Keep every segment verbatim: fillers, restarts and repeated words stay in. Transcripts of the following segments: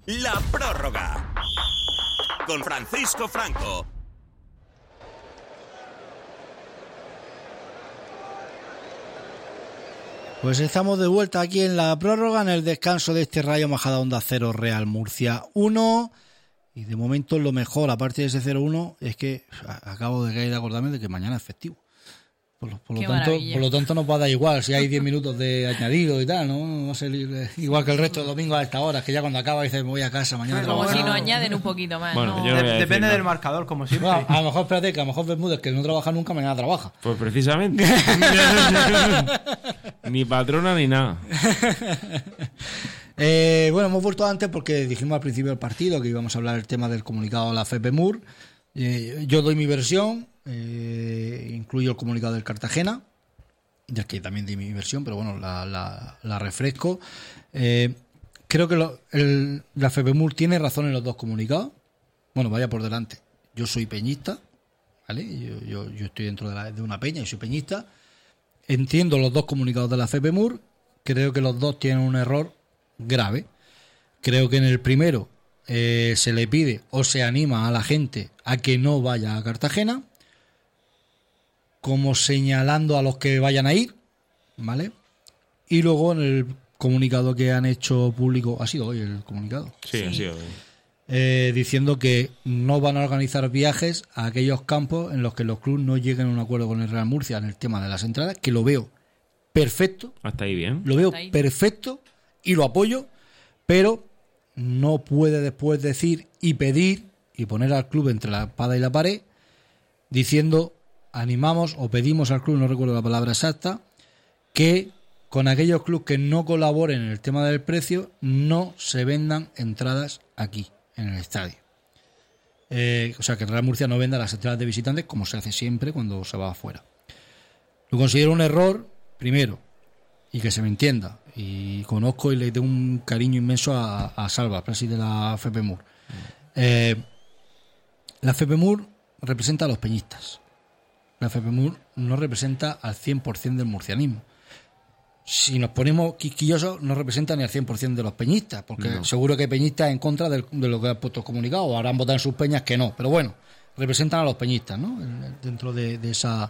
La prórroga con Francisco Franco. Pues estamos de vuelta aquí en la prórroga, en el descanso de este Rayo Majadahonda cero, Real Murcia uno. Y de momento lo mejor, aparte de ese cero uno, es que acabo de caer de acordarme de que mañana es festivo. Por lo, por, lo tanto, por lo tanto nos va a dar igual si hay diez minutos de añadido y tal, ¿no? No va a ser igual que el resto de domingos a esta hora, que ya cuando acaba dices me voy a casa mañana. Como trabajar. si nos añaden un poquito más, bueno, ¿no? yo no voy a decir Depende nada. del marcador, como siempre. Bueno, a lo mejor, espérate, que a lo mejor Bermúdez, que no trabaja nunca, mañana trabaja. Pues precisamente. Ni patrona ni nada. eh, bueno, hemos vuelto antes porque dijimos al principio del partido que íbamos a hablar del tema del comunicado de la FEPEMUR. Eh, yo doy mi versión, eh, incluyo el comunicado del Cartagena, ya que también di mi versión, pero bueno, la, la, la refresco. Eh, creo que lo, el, la FEPEMUR tiene razón en los dos comunicados. Bueno, vaya por delante. Yo soy peñista, ¿vale? Yo, yo, yo estoy dentro de, la, de una peña y soy peñista. Entiendo los dos comunicados de la FEPEMUR. Creo que los dos tienen un error grave. Creo que en el primero eh, se le pide o se anima a la gente a que no vaya a Cartagena, como señalando a los que vayan a ir, ¿vale? Y luego en el comunicado que han hecho público, ha sido hoy el comunicado, Sí, Sí. ha sido. eh, diciendo que no van a organizar viajes a aquellos campos en los que los clubes no lleguen a un acuerdo con el Real Murcia en el tema de las entradas, que lo veo perfecto, Hasta ahí bien. lo veo Hasta ahí. perfecto y lo apoyo, pero no puede después decir y pedir y poner al club entre la espada y la pared diciendo animamos o pedimos al club, no recuerdo la palabra exacta, que con aquellos clubes que no colaboren en el tema del precio no se vendan entradas aquí en el estadio. Eh, o sea, que el Real Murcia no venda las entradas de visitantes como se hace siempre cuando se va afuera. Lo considero un error, primero, y que se me entienda, y conozco y le tengo un cariño inmenso a, a Salva, presidente de la FEPEMUR. Eh, la FEPEMUR representa a los peñistas. La FEPEMUR no representa al cien por ciento del murcianismo. Si nos ponemos quisquillosos, no representa ni al cien por ciento de los peñistas, porque No. seguro que hay peñistas en contra del- de lo que han puesto comunicado, o habrán votado en sus peñas que no, pero bueno, representan a los peñistas, ¿no? En- Dentro de, de esa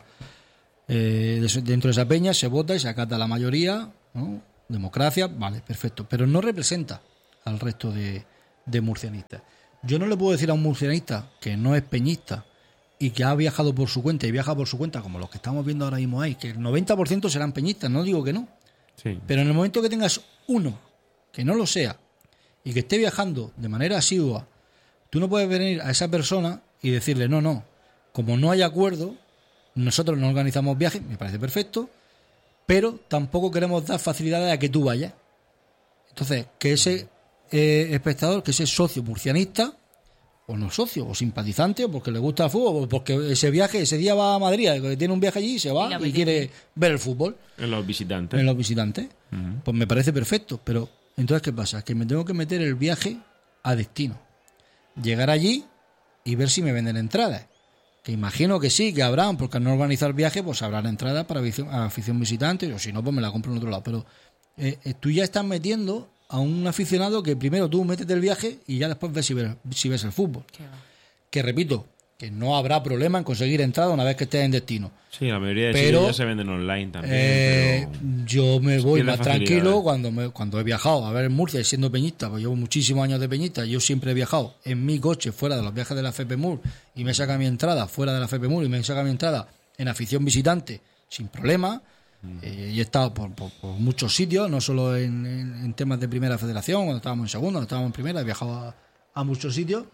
eh, de ese- dentro de esa peña se vota y se acata la mayoría, ¿no? Democracia, vale, perfecto, pero no representa al resto de, de murcianistas. Yo no le puedo decir a un murcianista que no es peñista y que ha viajado por su cuenta y viaja por su cuenta, como los que estamos viendo ahora mismo ahí, que el noventa por ciento serán peñistas, no digo que no, Sí. pero en el momento que tengas uno que no lo sea y que esté viajando de manera asidua, tú no puedes venir a esa persona y decirle, no, no, como no hay acuerdo, nosotros no organizamos viajes, me parece perfecto, pero tampoco queremos dar facilidades a que tú vayas. Entonces, que ese eh, espectador, que ese socio murcianista, o no socio, o simpatizante, o porque le gusta el fútbol, o porque ese viaje, ese día va a Madrid, que tiene un viaje allí, se Y va le y, apetece. quiere ver el fútbol En los visitantes. en los visitantes, Ujú. pues me parece perfecto. Pero entonces, ¿qué pasa? Que me tengo que meter el viaje a destino. Llegar allí y ver si me venden entradas. Que imagino que sí, que habrán, porque al no organizar viaje, pues habrán entradas para afición, afición visitante, o si no, pues me la compro en otro lado. Pero eh, eh, tú ya estás metiendo a un aficionado que primero tú métete el viaje y ya después ves si ves, si ves el fútbol. Qué va. Que repito, que no habrá problema en conseguir entrada una vez que estés en destino. Sí, la mayoría de Pero, sitios ya se venden online también. Eh, pero... yo me voy pierde más facilidades. tranquilo cuando me, cuando he viajado a ver en Murcia y siendo peñista, pues llevo muchísimos años de peñista, yo siempre he viajado en mi coche fuera de los viajes de la FEPEMUR y me saca mi entrada fuera de la FEPEMUR y me saca mi entrada en afición visitante sin problema. Eh, y he estado por, por- por muchos sitios, no solo en, en- en temas de primera federación, cuando estábamos en segunda, cuando estábamos en primera, he viajado a, a muchos sitios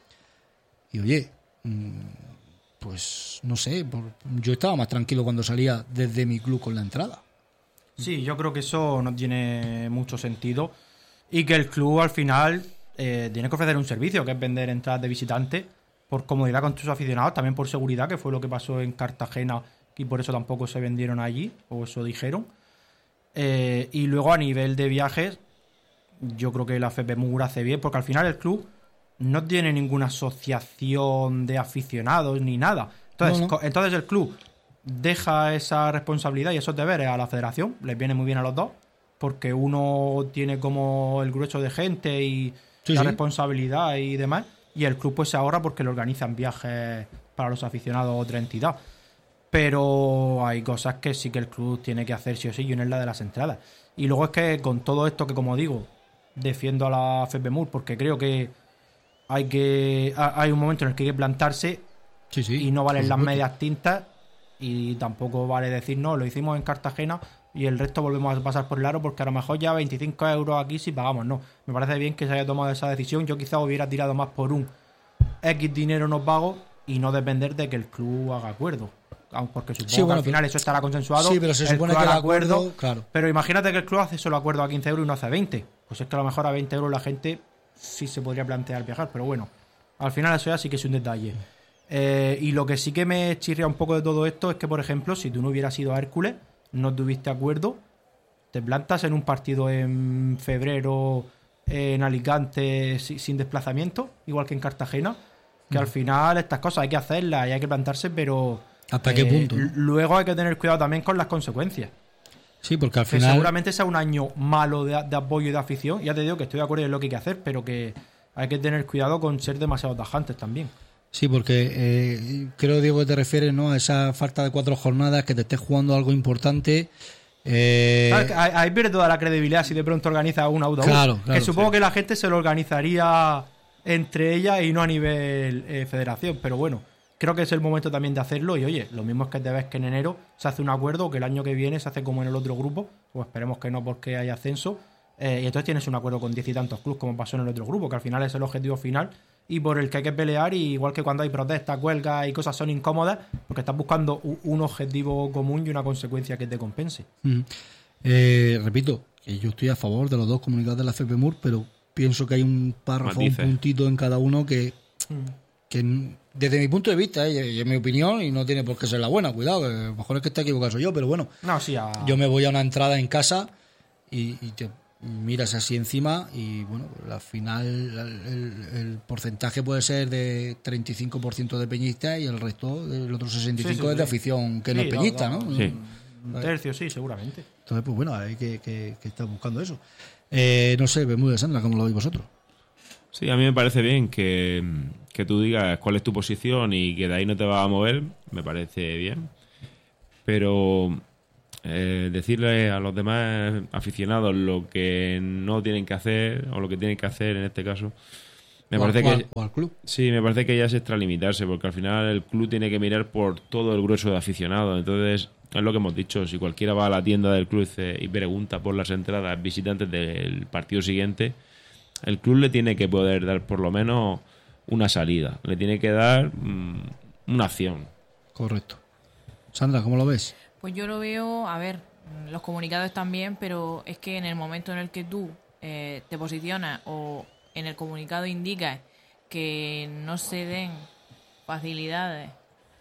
y oye, mm, pues no sé, por- yo estaba más tranquilo cuando salía desde mi club con la entrada. Sí, yo creo que eso no tiene mucho sentido y que el club al final eh, tiene que ofrecer un servicio, que es vender entradas de visitantes por comodidad con sus aficionados, también por seguridad, que fue lo que pasó en Cartagena y por eso tampoco se vendieron allí, o eso dijeron. Eh, y luego a nivel de viajes, yo creo que la FEPEMUR hace bien, porque al final el club no tiene ninguna asociación de aficionados ni nada. Entonces, No, no. co- entonces el club deja esa responsabilidad y esos deberes a la federación, les viene muy bien a los dos, porque uno tiene como el grueso de gente y, Sí, la sí. responsabilidad y demás, y el club pues se ahorra porque le organizan viajes para los aficionados a otra entidad. Pero hay cosas que sí que el club tiene que hacer sí o sí, y una es la de las entradas. Y luego es que con todo esto que, como digo, defiendo a la FEPEMUR porque creo que hay que hay un momento en el que hay que plantarse Sí, sí, y no valen por las supuesto. medias tintas, y tampoco vale decir no, lo hicimos en Cartagena y el resto volvemos a pasar por el aro porque a lo mejor ya veinticinco euros aquí si pagamos. No, me parece bien que se haya tomado esa decisión. Yo quizás hubiera tirado más por un X dinero no pago y no depender de que el club haga acuerdo. Aun porque supongo Sí, bueno, que al final eso estará consensuado. Sí, pero se el supone club que el hará acuerdo, claro. Pero imagínate que el club hace solo acuerdo a quince euros y no hace a veinte. Pues es que a lo mejor a veinte euros la gente sí se podría plantear viajar, pero bueno, al final eso ya sí que es un detalle. Eh, y lo que sí que me chirria un poco de todo esto es que, por ejemplo, si tú no hubieras ido a Hércules, no tuviste acuerdo, te plantas en un partido en febrero en Alicante si- sin desplazamiento, igual que en Cartagena, que al final estas cosas hay que hacerlas y hay que plantarse, pero ¿Hasta qué eh, punto? l- luego hay que tener cuidado también con las consecuencias. Sí, porque al Que final... seguramente sea un año malo de, de apoyo y de afición. Ya te digo que estoy de acuerdo en lo que hay que hacer, pero que hay que tener cuidado con ser demasiado tajantes también. Sí, porque eh, creo, Diego, que te refieres, ¿no?, a esa falta de cuatro jornadas, que te estés jugando algo importante. Eh, Claro, que ahí, ahí pierde toda la credibilidad si de pronto organiza un autobús. Claro, claro, que supongo sí. que la gente se lo organizaría entre ellas y no a nivel eh, federación. Pero bueno, creo que es el momento también de hacerlo. Y oye, lo mismo es que te ves que en enero se hace un acuerdo, o que el año que viene se hace como en el otro grupo. Pues esperemos que no, porque hay ascenso. Eh, y entonces tienes un acuerdo con diez y tantos clubes, como pasó en el otro grupo, que al final es el objetivo final y por el que hay que pelear. Y igual que cuando hay protestas, huelgas y cosas son incómodas, porque estás buscando u- un objetivo común y una consecuencia que te compense. Mm. Eh, repito, que yo estoy a favor de los dos comunicados de la FEPEMUR, pero pienso que hay un párrafo, Matices. un puntito en cada uno que, que n- desde mi punto de vista, eh, y es mi opinión, y no tiene por qué ser la buena, cuidado, que a lo mejor es que está equivocado soy yo, pero bueno, No, sí, a... yo me voy a una entrada en casa y, y te miras así encima y bueno, al final el, el- el porcentaje puede ser de treinta y cinco por ciento de peñistas y el resto, el otro sesenta y cinco por ciento Sí, sí, es de sí. afición que Sí, no es no, peñista, no, ¿no? Sí. un tercio, sí, seguramente. Entonces, pues bueno, hay que, que, que estar buscando eso. Eh, no sé, Bermúdez, Sandra, ¿cómo lo veis vosotros? Sí, a mí me parece bien que, que tú digas cuál es tu posición y que de ahí no te vas a mover, me parece bien. Pero eh, decirle a los demás aficionados lo que no tienen que hacer, o lo que tienen que hacer en este caso, me o, parece al, que... o al- o al club. Sí, me parece que ya es extralimitarse, porque al final el club tiene que mirar por todo el grueso de aficionados. Entonces, es lo que hemos dicho, si cualquiera va a la tienda del club y pregunta por las entradas visitantes del partido siguiente, el club le tiene que poder dar por lo menos una salida, le tiene que dar mmm, una acción. Correcto. Sandra, ¿cómo lo ves? Pues yo lo veo, a ver, los comunicados están bien, pero es que en el momento en el que tú eh, te posicionas o en el comunicado indicas que no se den facilidades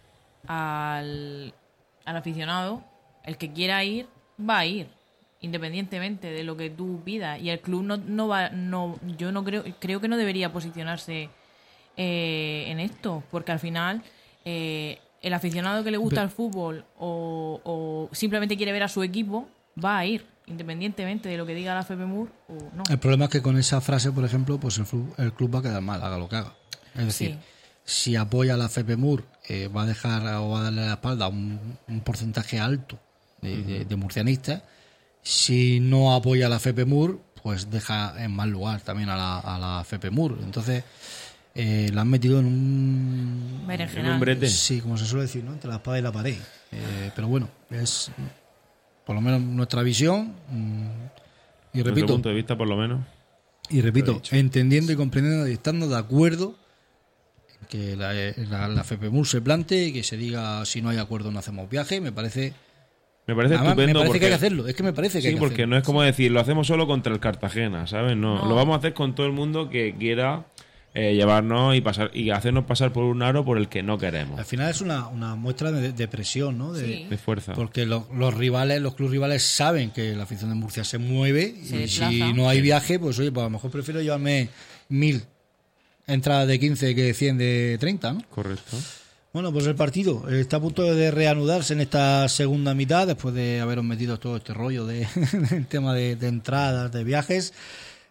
al, al aficionado, el que quiera ir, va a ir, independientemente de lo que tú pidas. Y el club no, no va, no, yo no creo, creo que no debería posicionarse eh, en esto, porque al final eh, el aficionado que le gusta el fútbol o, o simplemente quiere ver a su equipo va a ir, independientemente de lo que diga la FEPEMUR o no. El problema es que con esa frase, por ejemplo, pues el, flu- el club va a quedar mal, haga lo que haga. Es decir, Sí. si apoya a la FEPEMUR, eh, va a dejar o va a darle la espalda a un, un porcentaje alto de, de- de murcianistas. Si no apoya a la FEPEMUR, pues deja en mal lugar también a la, a la FEPEMUR. Entonces, eh, la han metido en un... Berenjenal. En un brete. Sí, como se suele decir, ¿no? Entre la espada y la pared. Eh, pero bueno, es por lo menos nuestra visión. mm, Y Desde repito, tu punto de vista, por lo menos. y repito, Lo he dicho. entendiendo y comprendiendo y estando de acuerdo en que la, la, la FEPEMUR se plante y que se diga si no hay acuerdo no hacemos viaje, me parece... Me parece Además, me estupendo parece porque... que hay que hacerlo, es que me parece que Sí, hay que porque hacerlo. no es como decir, lo hacemos solo contra el Cartagena, ¿sabes? No, No. lo vamos a hacer con todo el mundo que quiera eh, llevarnos y pasar y hacernos pasar por un aro por el que no queremos. Al final es una, una muestra de, de presión, ¿no? De, Sí. De fuerza. Porque lo- los rivales, los clubes rivales saben que la afición de Murcia se mueve Se y si desplaza. no hay viaje, pues oye, pues a lo mejor prefiero llevarme mil entradas de quince que cien de treinta, ¿no? Correcto. Bueno, pues el partido está a punto de reanudarse en esta segunda mitad, después de haberos metido todo este rollo de, del tema de, de entradas, de viajes.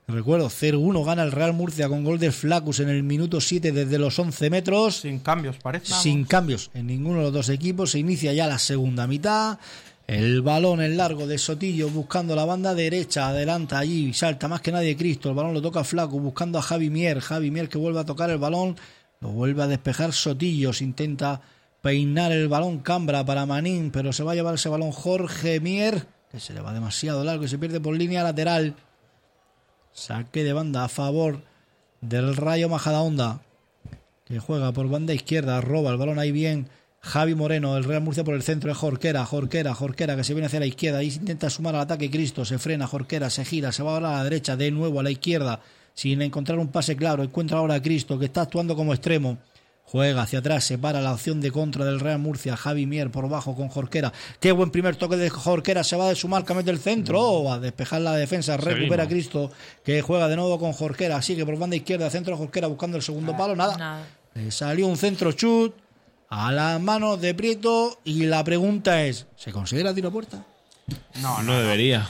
Recuerdo, cero uno gana el Real Murcia con gol de Flacus en el minuto siete desde los once metros. Sin cambios, parece. Sin cambios en ninguno de los dos equipos. Se inicia ya la segunda mitad. El balón en largo de Sotillo buscando la banda derecha. Adelanta allí, salta más que nadie Cristo. El balón lo toca Flacus buscando a Javi Mier. Javi Mier que vuelve a tocar el balón. Lo vuelve a despejar Sotillo. Se intenta peinar el balón Cambra para Manín, pero se va a llevar ese balón Jorge Mier, que se le va demasiado largo y se pierde por línea lateral. Saque de banda a favor del Rayo Majadahonda, que juega por banda izquierda, roba el balón ahí bien Javi Moreno, el Real Murcia por el centro es Jorquera, Jorquera, Jorquera que se viene hacia la izquierda, ahí se intenta sumar al ataque Cristo, se frena Jorquera, se gira, se va ahora a la derecha, de nuevo a la izquierda, sin encontrar un pase claro, encuentra ahora a Cristo que está actuando como extremo. Juega hacia atrás, se para la opción de contra del Real Murcia. Javi Mier por bajo con Jorquera. Qué buen primer toque de Jorquera. Se va de su marca, mete el centro. Oh, a despejar la defensa. Recupera a Cristo, que juega de nuevo con Jorquera. Sigue por banda izquierda, centro de Jorquera buscando el segundo palo. Nada. Nada. Le salió un centro chut a las manos de Prieto. Y la pregunta es: ¿se considera tiro a puerta? No, No debería.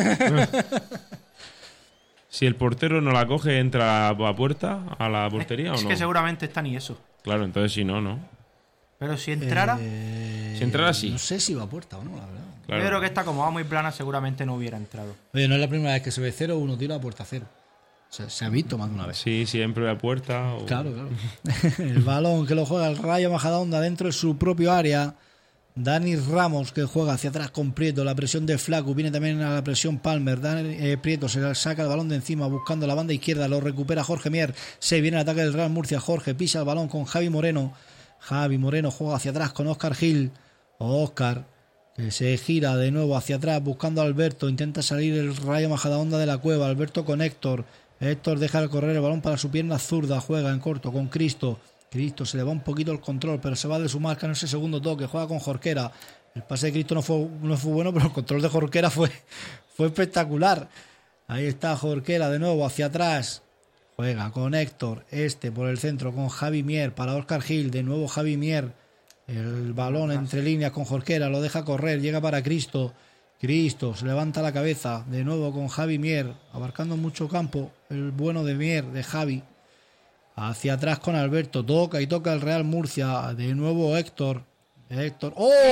Si el portero no la coge, ¿entra a puerta, a la portería es o no? que seguramente está ni eso. Claro, entonces si no, no. Pero si entrara, Eh, Si entrara, sí. No sé si va a puerta o no, la verdad. Claro. yo creo que esta como va muy plana, seguramente no hubiera entrado. Oye, no es la primera vez que se ve cero uno tiro a puerta cero. Se, se ha visto más de una vez. Sí, siempre a puerta. O... Claro, claro. El balón que lo juega el Rayo Majadahonda dentro de su propio área. Dani Ramos que juega hacia atrás con Prieto. La presión de Flaco. Viene también a la presión Palmer. Dani, eh, Prieto se le saca el balón de encima buscando la banda izquierda. Lo recupera Jorge Mier. Se viene el ataque del Real Murcia. Jorge pisa el balón con Javi Moreno. Javi Moreno juega hacia atrás con Óscar Gil. Óscar que se gira de nuevo hacia atrás buscando a Alberto. Intenta salir el Rayo Majadahonda de la cueva. Alberto con Héctor. Héctor deja de correr el balón para su pierna zurda. Juega en corto con Cristo. Cristo se le va un poquito el control, pero se va de su marca en ese segundo toque. Juega con Jorquera. El pase de Cristo no fue, no fue bueno, pero el control de Jorquera fue, fue espectacular. Ahí está Jorquera de nuevo hacia atrás. Juega con Héctor. Este por el centro con Javi Mier para Óscar Gil. De nuevo Javi Mier. El balón entre líneas con Jorquera. Lo deja correr. Llega para Cristo. Cristo se levanta la cabeza. De nuevo con Javi Mier. Abarcando mucho campo. El bueno de Mier, de Javi. Hacia atrás con Alberto, toca y toca el Real Murcia. De nuevo Héctor. Héctor.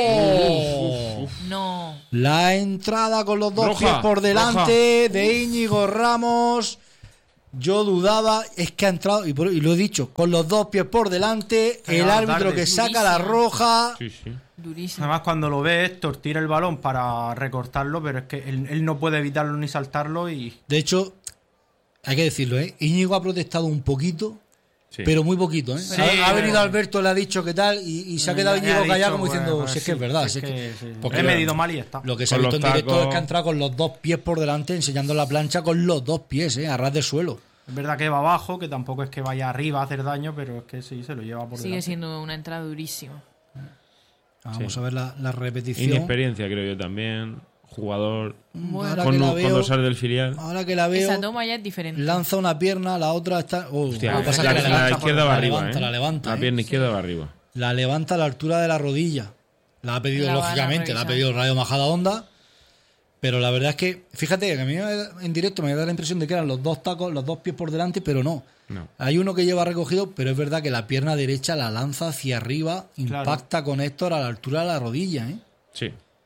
¡Oh! No. La entrada con los dos Roja, pies por delante roja. de Íñigo Ramos. Yo dudaba, es que ha entrado, y, por- y lo he dicho, con los dos pies por delante. Ha El llegado árbitro tarde. que saca la Durísimo. roja. Sí, sí. Durísimo. Además, cuando lo ve Héctor, tira el balón para recortarlo, pero es que él, él no puede evitarlo ni saltarlo y... De hecho, hay que decirlo, ¿eh? Íñigo ha protestado un poquito. Sí. Pero muy poquito, ¿eh? Sí, ha, ha venido pero- Alberto, le ha dicho qué tal y, y se ha quedado Le ha Íñigo dicho, callado como pues, diciendo, pues, si es que sí, es verdad. es si es que- que sí. porque He lo- medido mal y ya está. Lo que se ha Con visto en los directo tacos. es que ha entrado con los dos pies por delante, enseñando la plancha con los dos pies, ¿eh? A ras del suelo. Es verdad que va abajo, que tampoco es que vaya arriba a hacer daño, pero es que sí, se lo lleva por Sigue delante. siendo una entrada durísima. Vamos Sí. a ver la, la repetición. Inexperiencia, creo yo también. Jugador Bueno. Ahora con, que la cuando veo, sale del filial. ahora que la veo, Esa toma ya es diferente. lanza una pierna, la otra está... Oh, Hostia, lo que pasa la, es que la la levanta, izquierda va la arriba, levanta, ¿eh? la levanta, La ¿eh? pierna izquierda va arriba. La levanta a la altura de la rodilla. La ha pedido, La van a lógicamente, la ha revisar. pedido el Rayo Majadahonda. Pero la verdad es que, fíjate, que a mí me- en directo me da la impresión de que eran los dos tacos, los dos pies por delante, pero no. No. Hay uno que lleva recogido, pero es verdad que la pierna derecha la lanza hacia arriba, Claro. impacta con Héctor a la altura de la rodilla, ¿eh? Sí.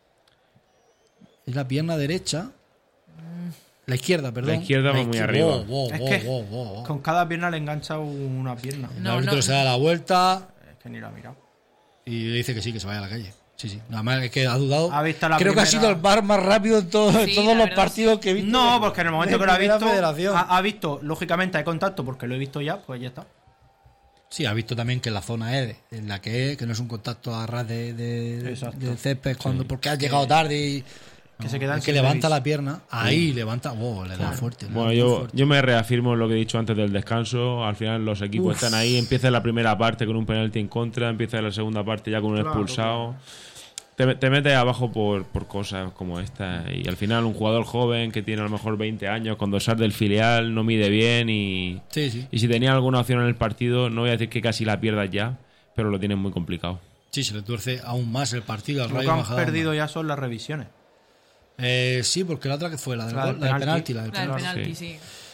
Es la pierna derecha. La izquierda, perdón. La izquierda va muy izquier- arriba. Wow, wow, Es wow, que wow, wow, wow. Con cada pierna le engancha una pierna. El No, árbitro no. se da la vuelta Es que ni la ha mirado. y le dice que sí, que se vaya a la calle. Sí, sí. Nada más es que ha dudado. Ha visto la Creo que ha primera- sido el bar más rápido en, todo- en Sí, todos la los verdad, partidos que he visto. No, de- porque en el momento de que lo ha Primera visto, Federación. ha, ha visto, lógicamente hay contacto porque lo he visto ya, pues ya está. Sí, ha visto también que la zona es en la que es, que no es un contacto a ras de, de, Exacto. del césped, cuando, porque has llegado tarde y... Que No, se quedan es que sin levanta revis. la pierna, ahí levanta, oh, le da fuerte. le da Bueno, muy yo, fuerte. yo me reafirmo en lo que he dicho antes del descanso. Al final los equipos Uf. están ahí. Empieza la primera parte con un penalti en contra. Empieza la segunda parte ya con un Claro, expulsado. Te, te metes abajo por, por cosas como esta. Y al final un jugador joven que tiene a lo mejor veinte años, cuando sale del filial, no mide bien. Y, Sí, sí. y si tenía alguna opción en el partido, no voy a decir que casi la pierdas ya, pero lo tienes muy complicado. Sí, se le tuerce aún más el partido al Lo que Rayo han Majadahonda. perdido ya son las revisiones. Eh, sí, porque la otra que fue, la del, La gol- del la del penalti. penalti. La del La del penalti. penalti, sí. sí.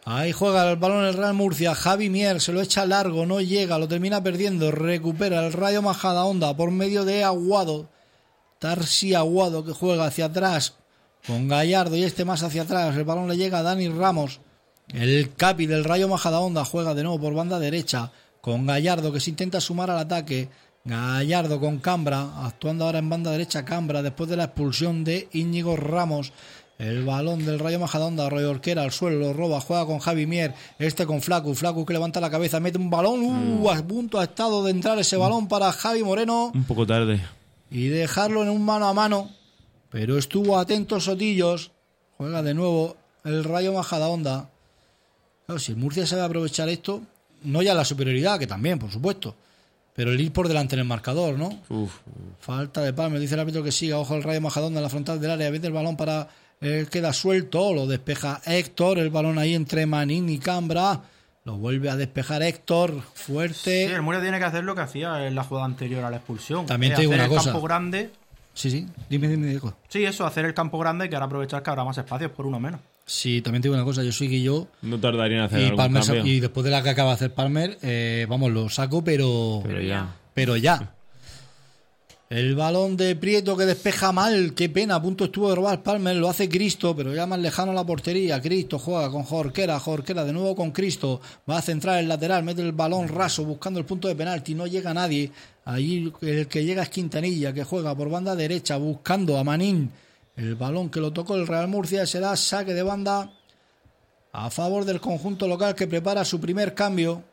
Ahí juega el balón el Real Murcia. Javi Mier se lo echa largo, no llega, lo termina perdiendo. Recupera el Rayo Majadahonda por medio de Aguado. Tarsi Aguado que juega hacia atrás con Gallardo y este más hacia atrás. El balón le llega a Dani Ramos. El capi del Rayo Majadahonda juega de nuevo por banda derecha con Gallardo que se intenta sumar al ataque. Gallardo con Cambra, actuando ahora en banda derecha Cambra después de la expulsión de Íñigo Ramos. El balón del Rayo Majadahonda, Roy Orquera al suelo, lo roba, juega con Javi Mier, este con Flacu, Flacu que levanta la cabeza, mete un balón, uh, a punto ha estado de entrar ese balón para Javi Moreno. Un poco tarde. Y dejarlo en un mano a mano, pero estuvo atento Sotillos, juega de nuevo el Rayo Majadahonda. Claro, si el Murcia sabe aprovechar esto, no ya la superioridad, que también, por supuesto, pero el ir por delante en el marcador, ¿no? Uf. Falta de Palmer, dice el árbitro que siga, ojo el Rayo Majadahonda en la frontal del área, vende el balón para... Eh, queda suelto, lo despeja Héctor, el balón ahí entre Manín y Cambra, lo vuelve a despejar Héctor, fuerte. Sí, el Murcia tiene que hacer lo que hacía en la jugada anterior a la expulsión. También eh, te digo hacer una el cosa. campo grande. Sí, sí, dime, dime, Diego. Sí, eso, hacer el campo grande que ahora aprovechar que habrá más espacios por uno menos. Sí, también te digo una cosa, yo soy Guillo No tardaría en hacer y, algún Palmer, cambio. y después de la que acaba de hacer Palmer, eh, vamos, lo saco, pero... Pero ya. Pero ya. El balón de Prieto que despeja mal, qué pena, a punto estuvo de robar Palmer, lo hace Cristo, pero ya más lejano a la portería. Cristo juega con Jorquera, Jorquera de nuevo con Cristo, va a centrar el lateral, mete el balón raso buscando el punto de penalti, no llega nadie. Allí el que llega es Quintanilla, que juega por banda derecha buscando a Manín. El balón que lo tocó el Real Murcia será saque de banda a favor del conjunto local que prepara su primer cambio.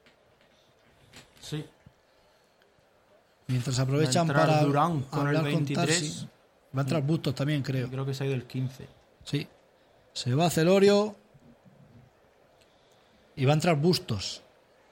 Sí. Mientras aprovechan Va a entrar para Durán con el hablar veintitrés. Tarsi. Va a entrar Bustos también, creo. Creo que se ha ido el quince. Sí. Se va Celorio. Y va a entrar Bustos.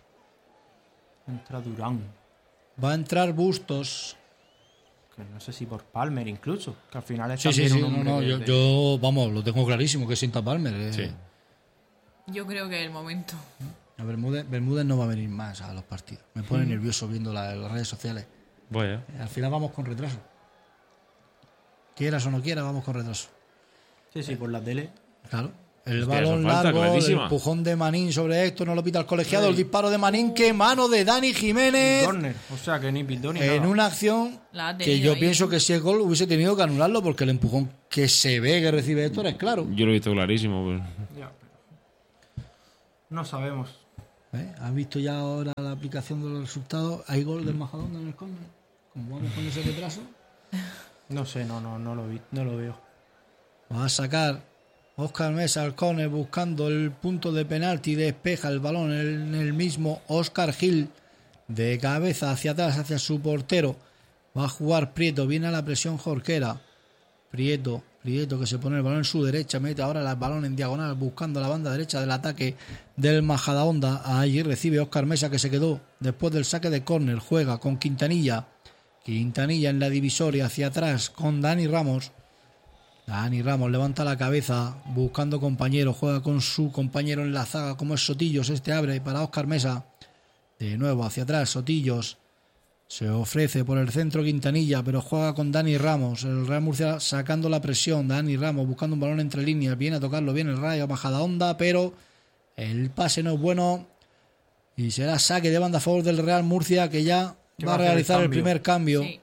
Entra Durán. Va a entrar Bustos. Que no sé si por Palmer incluso. Que al final es Sí, sí, también sí. un No, hombre no, de- yo, de- yo, vamos, lo tengo clarísimo que sienta Palmer. eh. Sí. Yo creo que es el momento. A Bermúdez, Bermúdez no va a venir más a los partidos. Me pone Mm. nervioso viendo la- las redes sociales. Vaya. Al final vamos con retraso. Quieras o no quieras, vamos con retraso. Sí, sí, por la tele. Claro. El Hostia, balón eso falta, largo, el clarísima. empujón de Manín sobre Héctor, no lo pita el colegiado. El disparo de Manín, que mano de Dani Jiménez. Corner. O sea, que ni pitó ni En nada. una acción La ha que tenido yo ahí. pienso que si es gol hubiese tenido que anularlo porque el empujón que se ve que recibe Héctor es claro. Yo lo he visto clarísimo. Pues. Ya, pero... No sabemos. ¿Eh? ¿Has visto ya ahora la aplicación de los resultados? ¿Hay gol del Majadahonda en el córner? Como vamos con ese retraso, No sé, no, no, no lo vi, no lo veo. va a sacar Óscar Mesa al córner buscando el punto de penalti, despeja el balón en el mismo Óscar Gil de cabeza hacia atrás, hacia su portero. Va a jugar Prieto, viene a la presión Jorquera. Prieto, Prieto que se pone el balón en su derecha, mete ahora el balón en diagonal buscando la banda derecha del ataque del Majadahonda. Allí recibe Óscar Mesa que se quedó después del saque de córner, juega con Quintanilla. Quintanilla en la divisoria hacia atrás con Dani Ramos. Dani Ramos levanta la cabeza buscando compañero, juega con su compañero en la zaga como es Sotillos, este abre para Óscar Mesa. De nuevo hacia atrás Sotillos. Se ofrece por el centro Quintanilla, pero juega con Dani Ramos. El Real Murcia sacando la presión. Dani Ramos buscando un balón entre líneas. Viene a tocarlo bien el Rayo Majadahonda, pero el pase no es bueno. Y será saque de banda a favor del Real Murcia, que ya Que va a va a hacer el realizar el, cambio. primer cambio. Sí.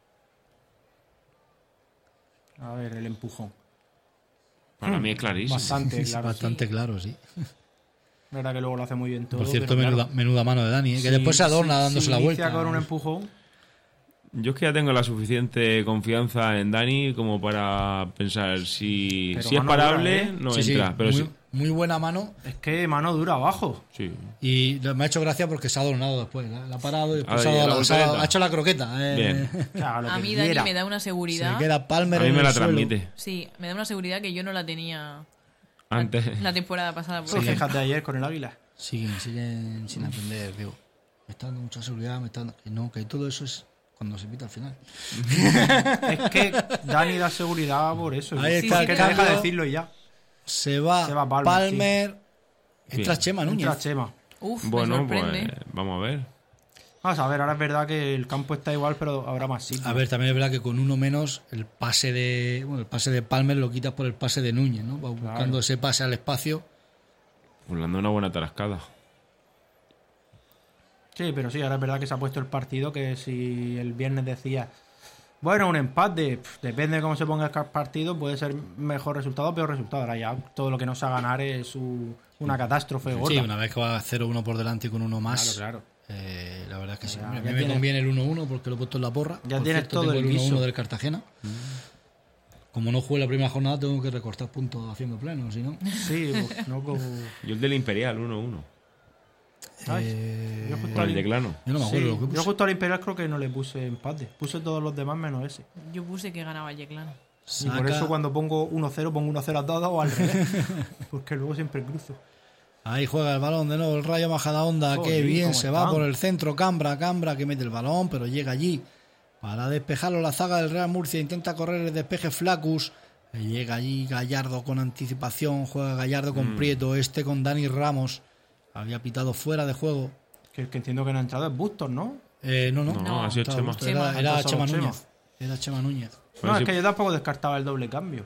A ver, el empujón. Para mí es clarísimo. Bastante, Es claro. bastante claro, sí. Verdad que luego lo hace muy bien todo. Por cierto, pero menuda, claro, menuda mano de Dani, ¿eh? que si- después se adorna si- dándose si la inicia vuelta. con un empujón. Yo es que ya tengo la suficiente confianza en Dani como para pensar si, Pero si es mano parable, dura, ¿eh? no Sí, sí, entra. Pero muy, sí. muy buena mano. Es que mano dura abajo. Sí. Y me ha hecho gracia porque se ha adornado después. La, la ha parado y después Ah, se ha, y dado la la- se ha- voltereta. ha hecho la croqueta. eh. Bien. O sea, lo A que mí Dani quiera. me da una Se seguridad. queda Palmer A mí en me el la suelo. transmite. Sí, me da una seguridad que yo no la tenía Antes. la temporada pasada. Por Pues ejemplo. fíjate ayer con el Águila. Siguen, siguen sin aprender, digo. Me está dando mucha seguridad, me está dando... que no, que todo eso es cuando se pita al final. Es que Dani da seguridad por eso. Ahí Es está que el te deja cambio. decirlo y ya. Se va, Se va Palmer, Palmer. Entra Sí. Chema Núñez. Entra Chema. Uf, me Bueno, pues sorprende. vamos a ver. Vamos a ver, ahora es verdad que el campo está igual, pero habrá más sitio. A ver, también es verdad que con uno menos el pase de bueno, el pase de Palmer lo quitas por el pase de Núñez, ¿no? Va buscando Claro. ese pase al espacio. Pues le han dado una buena tarascada. Sí, pero sí, ahora es verdad que se ha puesto el partido que si el viernes decía, bueno, un empate, pf, depende de cómo se ponga el partido, puede ser mejor resultado o peor resultado. Ahora ya todo lo que no sea ganar es u- una catástrofe gorda. Sí, una vez que va cero uno por delante y con uno más. Claro, claro. eh, la verdad es que sí. Ya- Hombre, a ya mí me tienes- conviene el uno uno porque lo he puesto en la porra. Ya Por tienes cierto, todo tengo el el uno uno guiso. del Cartagena. Como no jugué la primera jornada, tengo que recortar puntos haciendo pleno, si no. Sí, pues, no como... Yo el del Imperial, uno uno. ¿sabes? Eh, Yo justo Con el al- de Clano. Yo no me acuerdo sí, lo que yo puse. justo al Imperial creo que no le puse empate. Puse todos los demás menos ese. Yo puse que ganaba Yeclano. Y por Saca- eso cuando pongo uno cero pongo uno cero a todos o al revés. Porque luego siempre cruzo. Ahí juega el balón de nuevo el Rayo Majadahonda. Joder, Qué bien cómo se va están. por el centro. Cambra, Cambra que mete el balón, pero llega allí para despejarlo. La zaga del Real Murcia intenta correr el despeje Flacus. Llega allí Gallardo con anticipación. Juega Gallardo con Prieto. Este con Dani Ramos. Había pitado fuera de juego. Que el que entiendo que no ha entrado es Bustos, ¿no? Eh, no, no, No, ha sido estaba Chema. justo, Era, Chema. era Entonces, Chema Chema. Núñez. Era Chema Núñez. No, ver es si- que yo tampoco descartaba el doble cambio.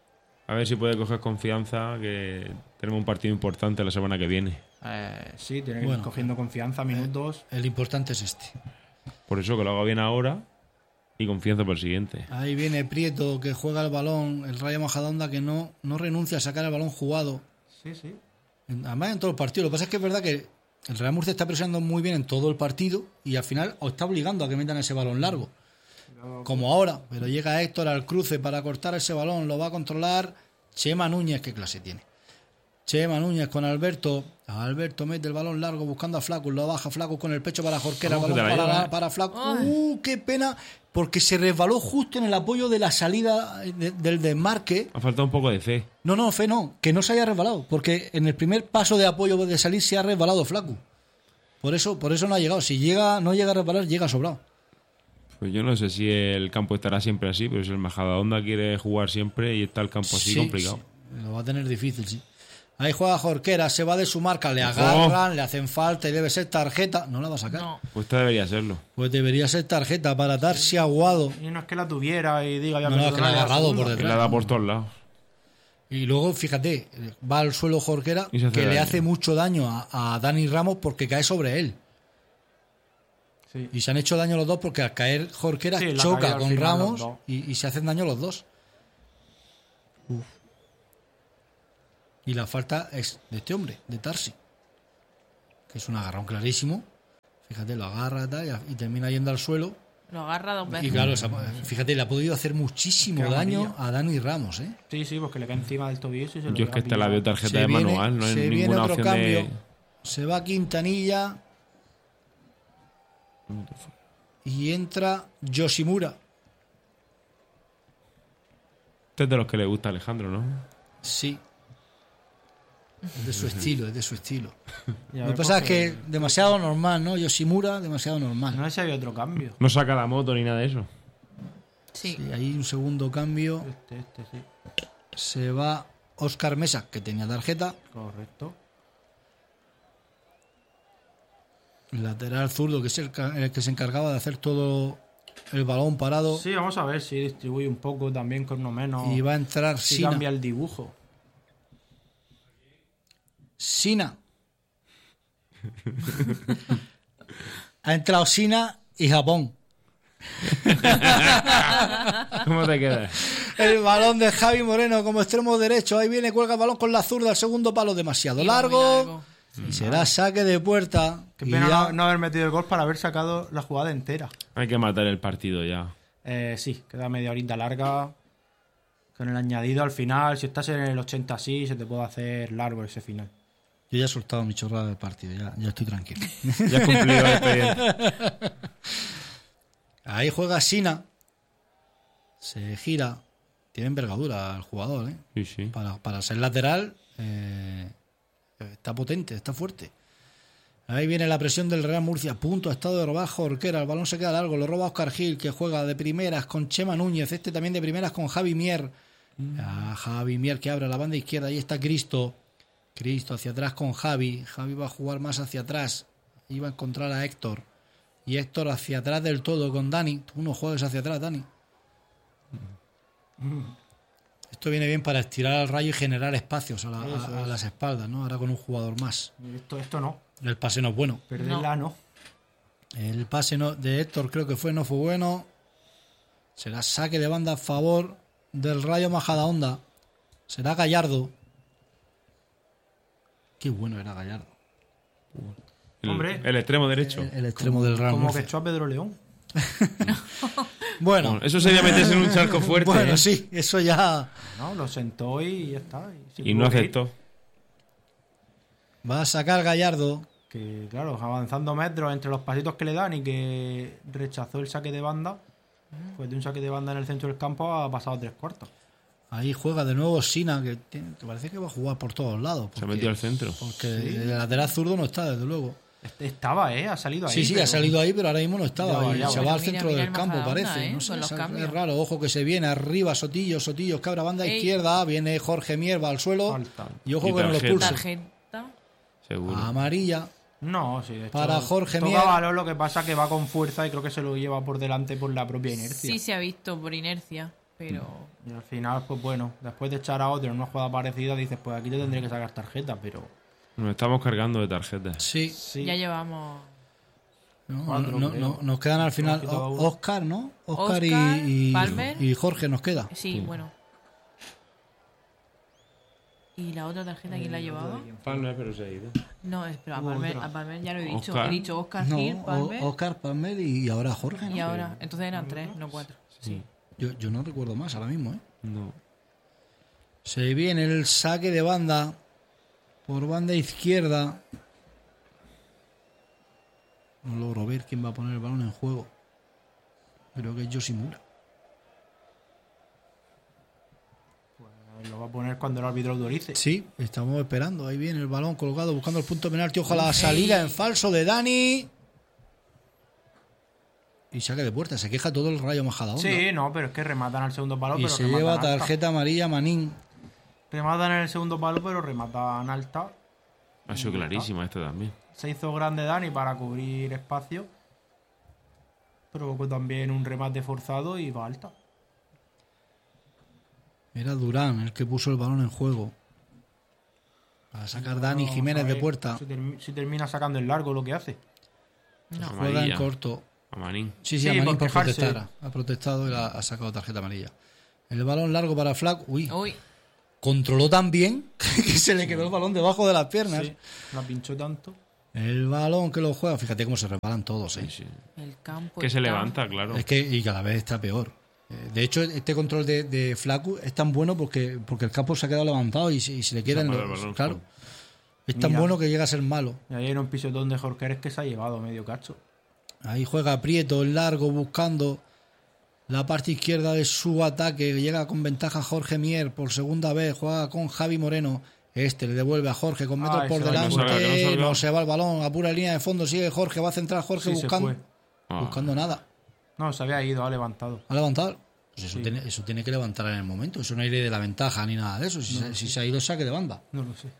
A ver si puede coger confianza, que tenemos un partido importante la semana que viene. Eh, sí, tiene que ir Bueno, cogiendo confianza, minutos. El importante es este. Por eso que lo haga bien ahora y confianza para el siguiente. Ahí viene Prieto que juega el balón. El Rayo Majadahonda que no, no renuncia a sacar el balón jugado. Sí, sí. En- Además en todo el partido. Lo que pasa es que es verdad que el Real Murcia está presionando muy bien en todo el partido y al final os está obligando a que metan ese balón largo. Como ahora. Pero llega Héctor al cruce para cortar ese balón. Lo va a controlar Chema Núñez. ¿Qué clase tiene? Chema Núñez con Alberto. Alberto mete el balón largo buscando a Flacus. Lo baja Flacus con el pecho para Jorquera. ¿Cómo que Balón te la para, lleva? para Flacus. ¡Uh, qué pena! Porque se resbaló justo en el apoyo de la salida de- del desmarque. Ha faltado un poco de fe. No, no, fe no, que no se haya resbalado, porque en el primer paso de apoyo de salir se ha resbalado Flaco. Por eso, por eso no ha llegado. Si llega, no llega a resbalar, llega sobrado. Pues yo no sé si el campo estará siempre así, pero si el Majadahonda quiere jugar siempre y está el campo así Sí, complicado. sí, lo va a tener difícil, sí. Ahí juega Jorquera, se va de su marca, le agarran, le hacen falta y debe ser tarjeta. No la va a sacar. No. Pues esta debería serlo. Pues debería ser tarjeta para Darcy Aguado. Y no es que la tuviera y diga ya No, no, es que la ha agarrado por Que detrás. la da por todos lados. Y luego, fíjate, va al suelo Jorquera, Y se hace que le daño. hace mucho daño a, a Dani Ramos porque cae sobre él. Sí. Y se han hecho daño los dos porque al caer Jorquera Sí, la choca caída al con final Ramos los dos. y, y se hacen daño los dos. Uf. Y la falta es de este hombre, de Tarsi, que es un agarrón clarísimo. Fíjate, lo agarra tal, y, y termina yendo al suelo. Lo agarra dos veces. Y claro, esa- fíjate, le ha podido hacer muchísimo Qué daño amarilla. a Dani Ramos, ¿eh? Sí, sí, porque le cae encima del tobillo y se lo Yo es que lleva esta la veo pillado. tarjeta de manual, no hay se viene ninguna otro opción cambio. de... Se va Quintanilla y entra Yoshimura. Este es de los que le gusta a Alejandro, ¿no? Sí. Es de su estilo, es de su estilo. Y a Lo ver, que pasa es porque que demasiado normal, ¿no? Yoshimura, demasiado normal. No sé si había otro cambio. No saca la moto ni nada de eso. Sí. Y ahí un segundo cambio. Este, este, sí. Se va Óscar Mesa, que tenía tarjeta. Correcto. Lateral zurdo, que es el, ca- el que se encargaba de hacer todo el balón parado. Sí, vamos a ver si distribuye un poco también con uno menos. Y va a entrar si Sina. cambia el dibujo. Sina. Ha entrado Sina y Japón. ¿Cómo te quedas? El balón de Javi Moreno como extremo derecho. Ahí viene, cuelga el balón con la zurda. El segundo palo demasiado Iba muy largo. largo. Y será saque de puerta. Qué Y pena ya- no, no haber metido el gol para haber sacado la jugada entera. Hay que matar el partido ya. Eh, sí, queda media horita larga. Con el añadido al final, si estás en el ochenta así, se te puede hacer largo ese final. Yo ya he soltado mi chorrada del partido. Ya, ya estoy tranquilo. Ya has cumplido el expediente. Ahí juega Sina. Se gira. Tiene envergadura el jugador, ¿eh? Sí, sí. Para, para ser lateral, eh, está potente, está fuerte. Ahí viene la presión del Real Murcia. Punto, estado de robar Jorquera. El balón se queda largo. Lo roba Óscar Gil, que juega de primeras con Chema Núñez. Este también de primeras con Javi Mier. A Javi Mier que abre la banda izquierda. Ahí está Cristo. Cristo hacia atrás con Javi. Javi va a jugar más hacia atrás. Iba a encontrar a Héctor. Y Héctor hacia atrás del todo con Dani. Tú no juegues hacia atrás, Dani. Esto viene bien para estirar al Rayo y generar espacios a, la- Eso a- a es. las espaldas, ¿no? Ahora con un jugador más. Esto, esto no. El pase no es bueno. Perderla no. El pase no- de Héctor creo que fue, no fue bueno. Será saque de banda a favor del Rayo Majadahonda. Será Gallardo. Qué bueno era Gallardo. El, Hombre. el extremo derecho. El, el extremo del Real Como que Murcia. echó a Pedro León. Bueno, Bueno, eso sería meterse en un charco fuerte. bueno, ¿eh? sí, eso ya No, lo sentó y ya está. Y, se Y no pudo ir. aceptó. va a sacar Gallardo. Que claro, avanzando metros entre los pasitos que le dan y que rechazó el saque de banda, pues de un saque de banda en el centro del campo ha pasado tres cuartos. Ahí juega de nuevo Sina, que, tiene- que parece que va a jugar por todos lados. Se porque- metió al centro. Porque el lateral zurdo no está, desde luego. Este Estaba, ¿eh? Ha salido ahí. Sí, sí, pero- ha salido ahí, pero ahora mismo no estaba. Ya va, y ya se va. va al Mira, centro mira del el campo, Majadahonda, parece. ¿eh? No sé, Con los es- cambios. es raro. Ojo que se viene arriba, Sotillo, Sotillo, cabra banda Ey. izquierda. Viene Jorge Mierva al suelo. Falta. Y ojo Y que no lo tarjeta. expulse. Tarjeta. Seguro. Amarilla. No, sí, de hecho, Para Jorge toca Mier. valor, lo que pasa que va con fuerza y creo que se lo lleva por delante por la propia inercia. Sí se ha visto por inercia, pero Y al final, pues bueno, después de echar a otro en una jugada parecida, dices, pues aquí te tendré que sacar tarjeta, pero Nos estamos cargando de tarjetas. Sí. sí. ya llevamos No, Cuatro, no, creo. no, nos quedan al final Hemos quitado O- uno. Oscar, ¿no? Oscar, y- Oscar, y, Palmer. y Jorge nos queda. Sí, bueno. ¿Y la otra tarjeta quién la llevaba? Palmer, pero se ha ido. No, es- pero a Hubo Palmer, otra. a Palmer ya lo he dicho. Oscar. He dicho Oscar No, Gil, O- Palmer. Oscar, Palmer y ahora Jorge, ¿no? Y ahora, entonces eran tres, no cuatro. Sí. Yo, yo no recuerdo más ahora mismo, ¿eh? No. Se viene el saque de banda por banda izquierda. No logro ver quién va a poner el balón en juego. Creo que es Yoshimura. Lo va a poner cuando el árbitro autorice. Sí, estamos esperando. Ahí viene el balón colgado buscando el punto penalti. Ojalá la salida en falso de Dani. Y saque de puerta. Se queja todo el Rayo Majadahonda. Sí, no, pero es que rematan al segundo palo, Y pero se rematan lleva alta. tarjeta amarilla Manín. Rematan en el segundo palo, pero rematan alta. Ha sido clarísima esta también. Se hizo grande Dani para cubrir espacio. Provocó también un remate forzado y va alta. Era Durán el que puso el balón en juego. Para sacar Dani Vamos a Jiménez de ver puerta. Si, termi- si termina sacando el largo lo que hace. No. Juega en Amarilla. corto. A Manín. Sí, sí, Sí, a Manín por por quejarse. protestar. Ha protestado y la- ha sacado tarjeta amarilla. El balón largo para Flack. Uy, Uy, controló tan bien que se le quedó el balón debajo de las piernas. Sí, la pinchó tanto. El balón que lo juega, fíjate cómo se resbalan todos, ¿eh? Sí, sí. el campo. Que se está- levanta, claro. Es que y cada vez está peor. Eh, De hecho, este control de, de Flacu es tan bueno porque, porque el campo se ha quedado levantado y, se- y se le queda en para los- el balón, claro. sí. Es tan Mira. bueno que llega a ser malo. Y ahí era un pisotón de Jorqueres que se ha llevado medio cacho. Ahí juega Prieto, el largo, buscando la parte izquierda de su ataque. Llega con ventaja Jorge Mier por segunda vez. Juega con Javi Moreno. Este le devuelve a Jorge con metros Ay, por se va, delante. que no salga, que no salga. No se va el balón. A pura línea de fondo sigue Jorge. Va a centrar Jorge Sí, se buscando, fue. Ah. buscando nada. No, se había ido, ha levantado. ¿Ha levantado? Pues eso, Sí. tiene, eso tiene que levantar en el momento. Eso no hay ley de la ventaja ni nada de eso. Si, se, si se ha ido, saque de banda. No lo sé.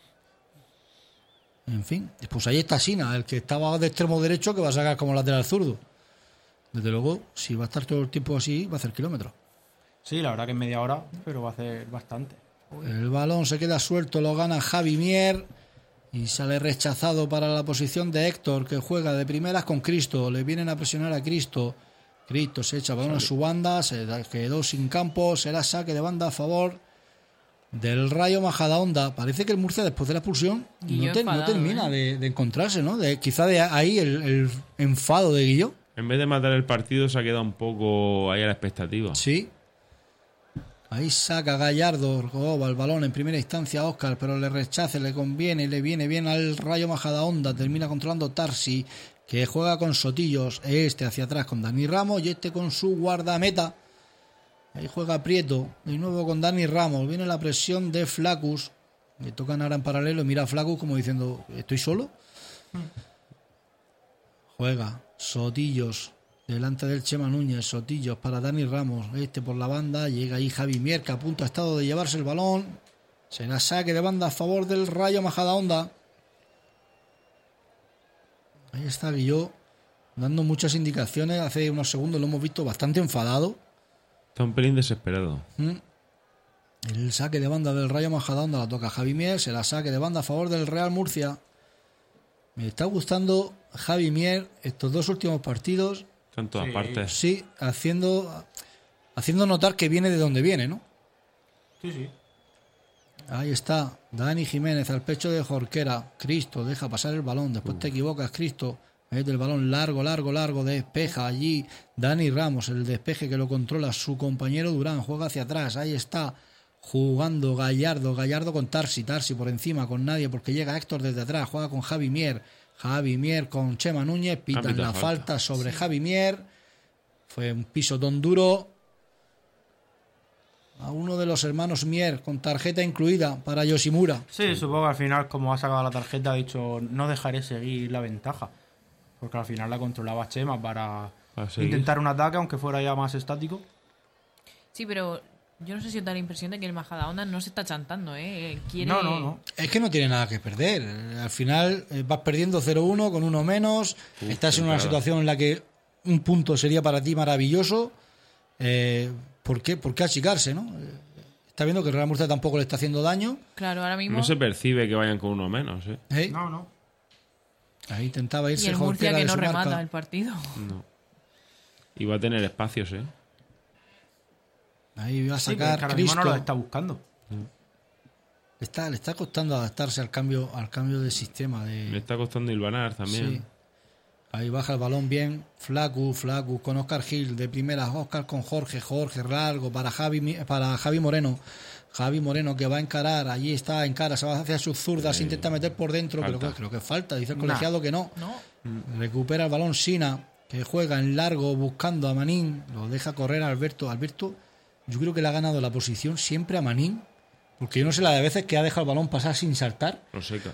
En fin, pues ahí está Sina, el que estaba de extremo derecho, que va a sacar como lateral zurdo. Desde luego, si va a estar todo el tiempo así, va a hacer kilómetros. Sí, la verdad que en media hora, pero va a hacer bastante. El balón se queda suelto, lo gana Javi Mier y sale rechazado para la posición de Héctor, que juega de primeras con Cristo. Le vienen a presionar a Cristo. Cristo se echa balón a su banda, se da- quedó sin campo, será saque de banda a favor del Rayo Majadahonda. Parece que el Murcia, después de la expulsión, Guilló no, te- no enfadado, termina ¿eh? de, de encontrarse, ¿no? De, quizá de ahí el, el enfado de Guilló. En vez de matar el partido, se ha quedado un poco ahí a la expectativa. Sí. Ahí saca Gallardo, roba el balón en primera instancia a Óscar, pero le rechaza, le conviene, le viene bien al Rayo Majadahonda, termina controlando Tarsi, que juega con Sotillos, este hacia atrás con Dani Ramos y este con su guardameta. Ahí juega Prieto, de nuevo con Dani Ramos, viene la presión de Flacus, le tocan ahora en paralelo y mira a Flacus como diciendo, ¿estoy solo? Juega Sotillos delante del Chema Núñez, Sotillos para Dani Ramos, este por la banda, llega ahí Javi Mier, que a punto ha estado de llevarse el balón, será saque de banda a favor del Rayo Majadahonda. Ahí está Guilló dando muchas indicaciones, hace unos segundos lo hemos visto bastante enfadado. Está un pelín desesperado. ¿Mm? El saque de banda del Rayo Majadahonda la toca Javi Mier, se la saque de banda a favor del Real Murcia. Me está gustando Javi Mier estos dos últimos partidos. Está en todas Sí. partes. Sí, haciendo, haciendo notar que viene de donde viene, ¿no? Sí, sí. Ahí está, Dani Jiménez al pecho de Jorquera. Cristo deja pasar el balón, después te equivocas, Cristo. Mete el balón largo, largo, largo, despeja allí Dani Ramos, el despeje que lo controla su compañero Durán, juega hacia atrás, ahí está, jugando Gallardo, Gallardo con Tarsi, Tarsi por encima, con nadie, porque llega Héctor desde atrás, juega con Javi Mier, Javi Mier con Chema Núñez, pitan Árbitro, la falta. falta sobre Javi Mier, fue un pisotón duro a uno de los hermanos Mier, con tarjeta incluida para Yoshimura. Sí, supongo que al final, como ha sacado la tarjeta, ha dicho no dejaré seguir la ventaja. Porque al final la controlaba Chema para Para seguir. intentar un ataque, aunque fuera ya más estático. Sí, pero yo no sé si os da la impresión de que el Majadahonda no se está chantando, ¿eh? Quiere... No, no, no. Es que no tiene nada que perder. Al final eh, vas perdiendo cero uno con uno menos. Uf, Estás en una claro. situación en la que un punto sería para ti maravilloso. Eh, ¿por, qué? ¿Por qué achicarse, no? Eh, Está viendo que el Real Murcia tampoco le está haciendo daño. Claro, ahora mismo... No se percibe que vayan con uno menos, ¿eh? ¿eh? No, no. Ahí intentaba y irse el Murcia Jorquera que de no su remata marca. el partido. No. Y va a tener espacios, ¿eh? Ahí va a Sí, pero es sacar que ahora mismo Cristo. no lo está buscando. Le está, le está costando adaptarse al cambio, al cambio de sistema. De... Le está costando hilvanar también. Sí. Ahí baja el balón bien. Flacu, Flacu con Oscar Gil de primeras. Oscar con Jorge, Jorge largo para Javi, Mi- para Javi Moreno. Javi Moreno que va a encarar. Allí está, encara, se va hacia sus zurdas, Sí. intenta meter por dentro. Creo Falta. que, creo que falta. Dice el Nah. colegiado que no. No, Recupera el balón Sina, que juega en largo buscando a Manín. Lo deja correr a Alberto. Alberto, yo creo que le ha ganado la posición siempre a Manín. Porque yo no sé la de veces que ha dejado el balón pasar sin saltar. Lo seca.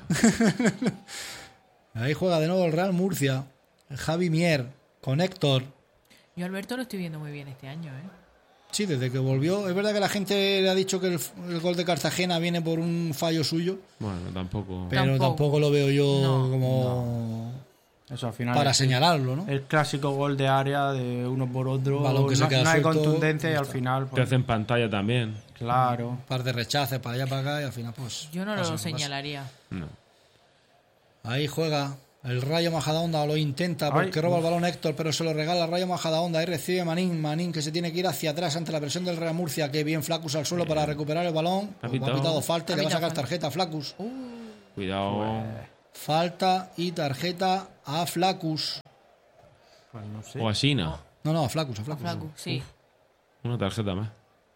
Ahí juega de nuevo el Real Murcia. Javi Mier con Héctor. yo a Alberto lo estoy viendo muy bien este año, ¿eh? Sí, desde que volvió. Es verdad que la gente le ha dicho que el, el gol de Cartagena viene por un fallo suyo. Bueno, tampoco. Pero tampoco, Tampoco. lo veo yo No, como Eso al final. para es señalarlo, ¿no? El clásico gol de área de uno por otro. Balón que se no, queda no hay suelto, contundencia y ya al está. final. Te Pues, hacen pantalla también. claro. Un par de rechaces para allá para acá y al final pues... Yo no pasa lo que pasa. señalaría. No. Ahí juega el Rayo Majadahonda, lo intenta porque Ay, roba el uf. balón Héctor, pero se lo regala el Rayo Majadahonda. Ahí recibe Manín, Manín que se tiene que ir hacia atrás ante la presión del Real Murcia. Que bien Flacus al suelo para recuperar el balón. Ha Pues, pitado. ha pitado falta y Ha le va a pitado sacar falta. tarjeta a Flacus. Cuidado. Falta y tarjeta a Flacus. Pues no sé. O así, ¿no? No, no, a Flacus, a Flacus. Flaco, sí. Una tarjeta más.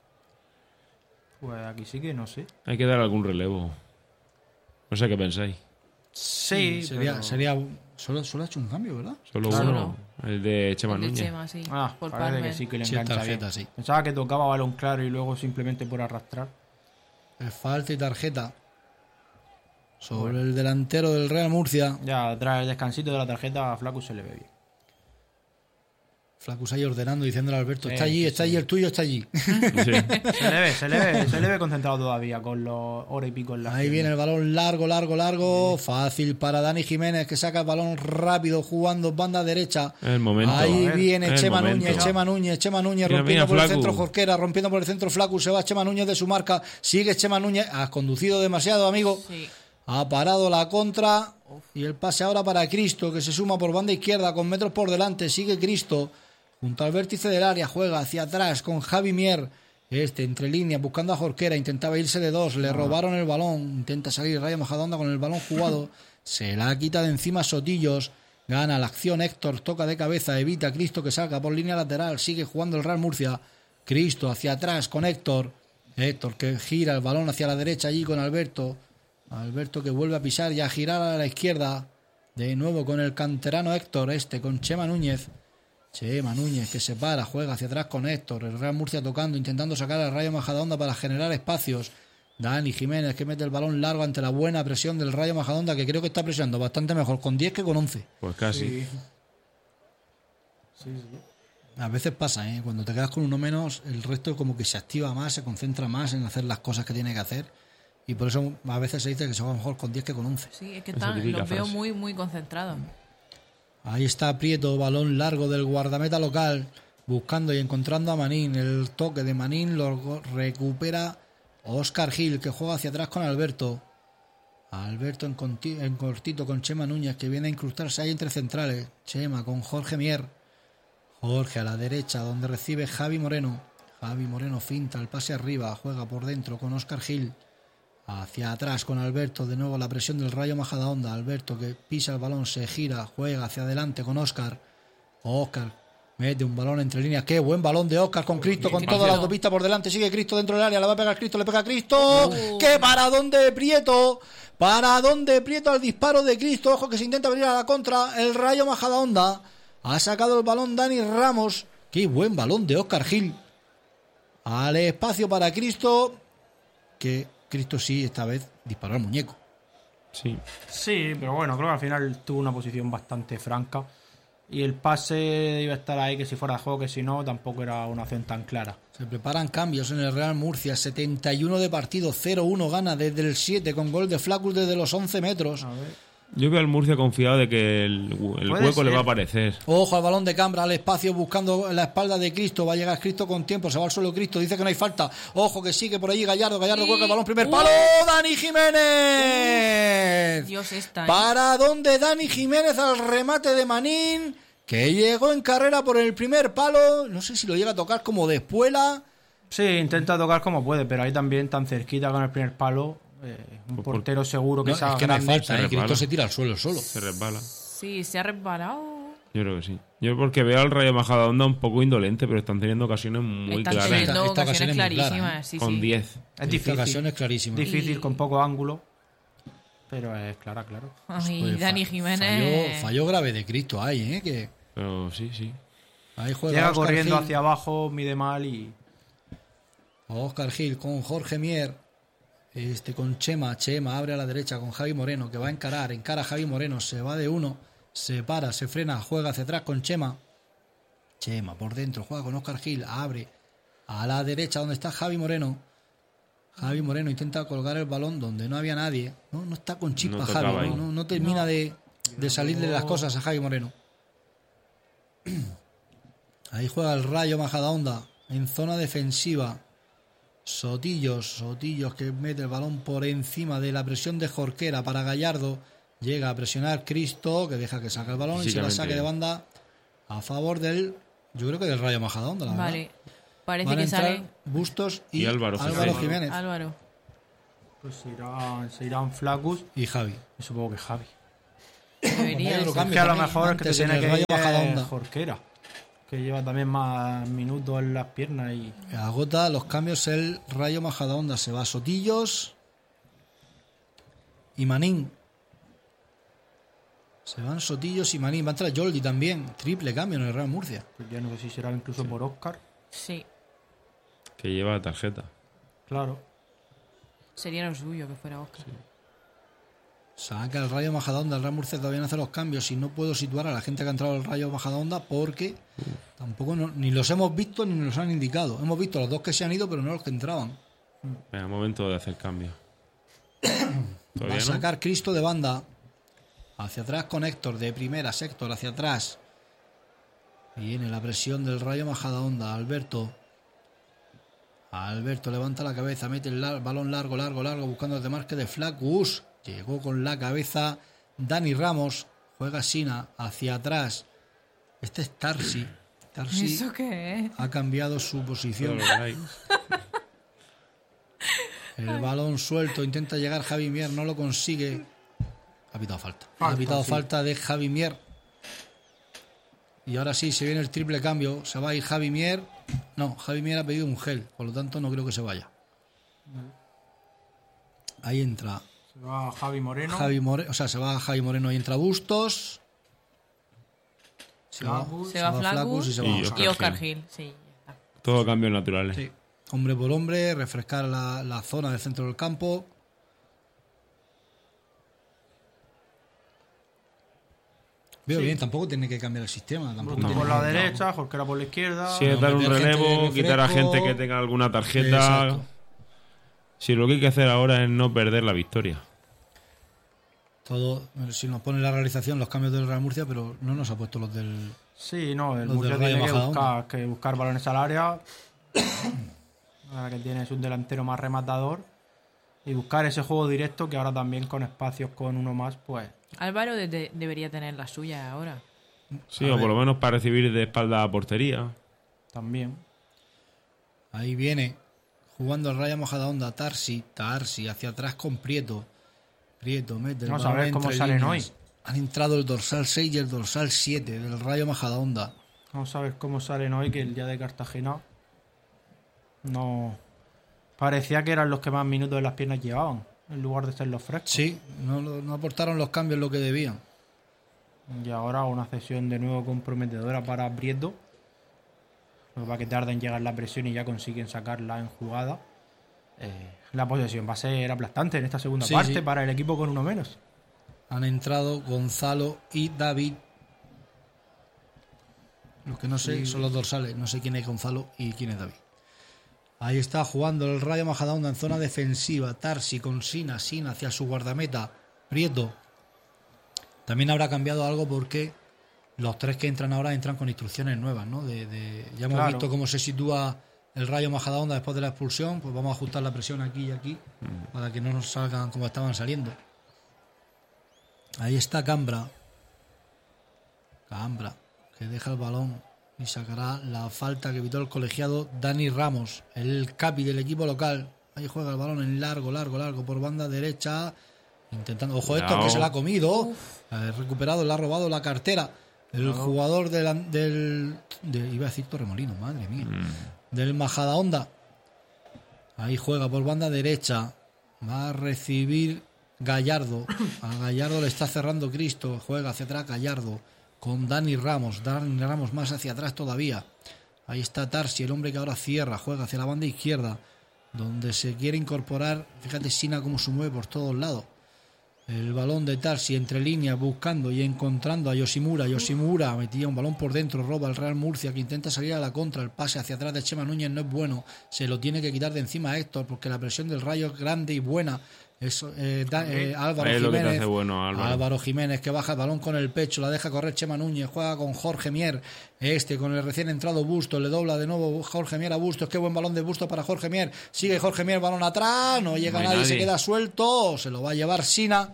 Pues aquí sí que no sé. Hay que dar algún relevo. No sé qué pensáis. Sí, sería, pero- sería solo, solo ha hecho un cambio, ¿verdad? Solo Claro. uno. El de Chema El de Núñez. Chema, sí. Ah, por parece Palmer. que sí que le Sí, engancha tarjeta, bien. sí. Pensaba que tocaba balón claro y luego simplemente por arrastrar. Es falta y tarjeta sobre el delantero del Real Murcia. Ya tras el descansito de la tarjeta a Flacus se le ve bien. Flacus ahí ordenando, diciéndole a Alberto, Sí, está allí, sí, está sí. allí, el tuyo está allí. Sí. Se le ve, se le ve, se le ve concentrado todavía con los hora y pico en la Ahí viene el balón largo, largo, largo. Fácil para Dani Jiménez, que saca el balón rápido, jugando banda derecha. Es el momento. Ahí A ver, viene es el Chema momento. Núñez, Chema Núñez, Chema Núñez, Mira, rompiendo mira, por el Flacu. centro Jorquera, rompiendo por el centro Flacus, se va Chema Núñez de su marca, sigue Chema Núñez, has conducido demasiado, amigo. Sí. Ha parado la contra y el pase ahora para Cristo, que se suma por banda izquierda con metros por delante. Sigue Cristo junto al vértice del área, juega hacia atrás con Javi Mier. Este entre líneas buscando a Jorquera, intentaba irse de dos, le robaron el balón, intenta salir Rayo Majadahonda con el balón jugado, se la quita de encima Sotillos, gana la acción Héctor, toca de cabeza, evita Cristo que salga por línea lateral, sigue jugando el Real Murcia. Cristo hacia atrás con Héctor, Héctor que gira el balón hacia la derecha allí con Alberto. Alberto que vuelve a pisar y a girar a la izquierda. De nuevo con el canterano Héctor, este con Chema Núñez. Chema Núñez que se para, juega hacia atrás con Héctor. El Real Murcia tocando, intentando sacar al Rayo Majadahonda para generar espacios. Dani Jiménez que mete el balón largo ante la buena presión del Rayo Majadahonda, que creo que está presionando bastante mejor con diez que con once. Pues casi. Sí. Sí, sí. A veces pasa, ¿eh? Cuando te quedas con uno menos, el resto como que se activa más, se concentra más en hacer las cosas que tiene que hacer. Y por eso a veces se dice que se va mejor con diez que con once. Sí, es que Esa están, típica los veo frase. muy, muy concentrados. Ahí está Prieto, balón largo del guardameta local, buscando y encontrando a Manín. El toque de Manín lo recupera Óscar Gil, que juega hacia atrás con Alberto. Alberto en, conti- en cortito con Chema Núñez, que viene a incrustarse ahí entre centrales. Chema con Jorge Mier. Jorge a la derecha, donde recibe Javi Moreno. Javi Moreno finta el pase arriba, juega por dentro con Óscar Gil. Hacia atrás con Alberto, de nuevo la presión del Rayo Majadahonda. Alberto que pisa el balón, se gira, juega hacia adelante con Óscar. Óscar mete un balón entre líneas. Qué buen balón de Óscar con Cristo, con toda la autopista por delante. Sigue Cristo dentro del área, le va a pegar Cristo, le pega Cristo. Uh. ¡Qué paradón de Prieto! Paradón de Prieto al disparo de Cristo. Ojo que se intenta venir a la contra el Rayo Majadahonda. Ha sacado el balón Dani Ramos. Qué buen balón de Óscar Gil. Al espacio para Cristo, que Cristo sí, esta vez disparó al muñeco. Sí. Sí, pero bueno, creo que al final tuvo una posición bastante franca. Y el pase iba a estar ahí, que si fuera de juego, que si no, tampoco era una acción tan clara. Se preparan cambios en el Real Murcia. setenta y uno de partido, cero uno gana desde el siete con gol de Flacus desde los once metros. A ver. Yo veo al Murcia confiado de que el, el Puede hueco le ser. va a aparecer. Ojo al balón de Cambra, al espacio buscando la espalda de Cristo. Va a llegar Cristo con tiempo, se va al suelo Cristo, dice que no hay falta. Ojo que sigue por allí Gallardo, Gallardo Sí. cuelga el balón, primer Uh. palo, Dani Jiménez. Dios está. ¿eh? Para donde Dani Jiménez al remate de Manín, que llegó en carrera por el primer palo. No sé si lo llega a tocar como de espuela. Sí, intenta tocar como puede, pero ahí también tan cerquita con el primer palo. Eh, un Pues por- portero seguro que No, sea es que no hay grande. falta, se ¿eh? Cristo resbala. se tira al suelo solo. Se resbala. Sí, se ha resbalado. Yo creo que sí. Yo porque veo al Rayo Majadahonda un poco indolente, pero están teniendo ocasiones muy Están claras. teniendo Esta- esta ocasiones ocasión es muy clara, clarísimas. ¿eh? Sí, Con sí. diez. Es Esta difícil. ocasión es clarísima. Difícil, Y- con poco ángulo. Pero es clara, claro. Ay, Pues Dani fa- Jiménez. Falló, falló grave de Cristo ahí, ¿eh? Que Pero sí, sí. ahí juega Llega Óscar corriendo Gil. hacia abajo, mide mal y. Óscar Gil con Jorge Mier. Este con Chema. Chema abre a la derecha con Javi Moreno, que va a encarar. Encara a Javi Moreno. Se va de uno. Se para, se frena. Juega hacia atrás con Chema. Chema por dentro. Juega con Óscar Gil. Abre a la derecha donde está Javi Moreno. Javi Moreno intenta colgar el balón donde no había nadie. No, no está con chispa No Javi. tocaba No, ahí. no, no termina No. de, de salirle las cosas a Javi Moreno. Ahí juega el Rayo Majadahonda en zona defensiva. Sotillos, Sotillos que mete el balón por encima de la presión de Jorquera para Gallardo. Llega a presionar Cristo, que deja que saque el balón y se la Físicamente saque de bien. banda a favor del, yo creo que del Rayo Majadahonda, la Vale. verdad. Parece Van a que entrar sale Bustos y, Y Álvaro Jiménez. Jiménez Álvaro. Pues se irán, se irán Flacus y Javi. y supongo que Javi. Debería otro de cambio Que a lo también, mejor el que te antes en tiene el que Rayo ir es Majadahonda. Jorquera, que lleva también más minutos en las piernas y. Agota los cambios el Rayo Majadahonda. Se va Sotillos y Manín. Se van Sotillos y Manín. Va a entrar Joldi también. Triple cambio en el Real Murcia. Pues ya no sé si será incluso por Óscar. Sí. Que lleva tarjeta. Claro. Sería lo suyo que fuera Oscar. Saca el Rayo Majadahonda. El Real Murcia todavía no hace los cambios y no puedo situar a la gente que ha entrado al Rayo Majadahonda porque tampoco no- ni los hemos visto ni nos los han indicado. Hemos visto los dos que se han ido, pero no los que entraban. Venga, momento de hacer cambio. Va ¿Todavía a no? sacar Cristo de banda. Hacia atrás con Héctor, de primera, Héctor hacia atrás. Viene la presión del Rayo Majadahonda. Alberto. Alberto levanta la cabeza, mete el lar- balón largo, largo, largo, buscando el demarque de Flacus. Llegó con la cabeza Dani Ramos. Juega Sina hacia atrás. Este es Tarsi. Tarsi ¿Eso qué es? ha cambiado su posición. Todos los likes. El balón suelto, intenta llegar Javi Mier, no lo consigue. Ha pitado falta. ha Falta, pitado sí. falta de Javi Mier. Y ahora sí, se viene el triple cambio. Se va a ir Javi Mier. No, Javi Mier ha pedido un gel, por lo tanto no creo que se vaya. Ahí entra Se va Javi Moreno. Javi Moreno, o sea, se va Javi Moreno y entra Bustos. Se va, Flacus. Se va Flacus y se va y Óscar. Y Oscar Gil. Gil, sí. ya está. Todo cambios naturales. Sí. Hombre por hombre, refrescar la, la zona del centro del campo. Veo Sí. bien, tampoco tiene que cambiar el sistema. Tampoco Bruto tiene por la que- derecha, Jorquera por la izquierda. Si es dar un meter gente de relevo, quitar a refresco. gente que tenga alguna tarjeta. Exacto. Si lo que hay que hacer ahora es no perder la victoria. Todo, si nos pone la realización los cambios del Real Murcia, pero no nos ha puesto los del... Sí, no, el Los Murcia del Rayo tiene que Majadahonda. buscar, que buscar balones al área. Ahora que tienes un delantero más rematador. Y buscar ese juego directo que ahora también con espacios con uno más, pues... Álvaro de- de- debería tener la suya ahora. Sí, A o ver. por lo menos para recibir de espalda a portería. También. Ahí viene jugando el Rayo Majadahonda. Tarsi, Tarsi hacia atrás con Prieto. Prieto mete el Vamos a balón ver cómo entre salen líneas. hoy. Han entrado el dorsal seis y el dorsal siete del Rayo Majadahonda. Vamos a ver cómo salen hoy, que el día de Cartagena no... Parecía que eran los que más minutos de las piernas llevaban, en lugar de ser los frescos. Sí, no, lo- no aportaron los cambios lo que debían. Y ahora una cesión de nuevo comprometedora para Prieto. Lo que va a que tarda en llegar la presión y ya consiguen sacarla en jugada. Eh, la posesión va a ser aplastante en esta segunda Sí, parte sí. para el equipo con uno menos. Han entrado Gonzalo y David. Los que no sé son los dorsales. No sé quién es Gonzalo y quién es David. Ahí está jugando el Rayo Majadahonda en zona defensiva. Tarsi con Sina, Sina hacia su guardameta. Prieto. También habrá cambiado algo porque los tres que entran ahora entran con instrucciones nuevas, ¿no? De, de- ya hemos Claro. visto cómo se sitúa el Rayo Majadahonda después de la expulsión. Pues vamos a ajustar la presión aquí y aquí para que no nos salgan como estaban saliendo. Ahí está Cambra. Cambra, que deja el balón y sacará la falta que evitó el colegiado Dani Ramos, el capi del equipo local. Ahí juega el balón en largo, largo, largo por banda derecha. Intentando. Ojo, esto Cuidado. que se la ha comido. Ha recuperado, le ha robado la cartera. El jugador del. del de- iba a decir Torremolinos, madre mía. Del Majadahonda. Ahí juega por banda derecha. Va a recibir Gallardo. A Gallardo le está cerrando Cristo. Juega hacia atrás Gallardo. Con Dani Ramos. Dani Ramos más hacia atrás todavía. Ahí está Tarsi, el hombre que ahora cierra. Juega hacia la banda izquierda. Donde se quiere incorporar. Fíjate Sina cómo se mueve por todos lados. El balón de Tarsi entre líneas buscando y encontrando a Yoshimura. Yoshimura metía un balón por dentro, roba el Real Murcia que intenta salir a la contra. El pase hacia atrás de Chema Núñez no es bueno. Se lo tiene que quitar de encima a Héctor porque la presión del Rayo es grande y buena. Es, eh, da- eh, Álvaro Ahí es lo que te Jiménez. hace bueno, Álvaro. Jiménez que baja el balón con el pecho, la deja correr Chema Núñez, juega con Jorge Mier. Este con el recién entrado Bustos, le dobla de nuevo Jorge Mier a Bustos. Qué buen balón de Bustos para Jorge Mier. Sigue Jorge Mier, balón atrás, no llega No hay nadie, se nadie. queda suelto. Se lo va a llevar Sina.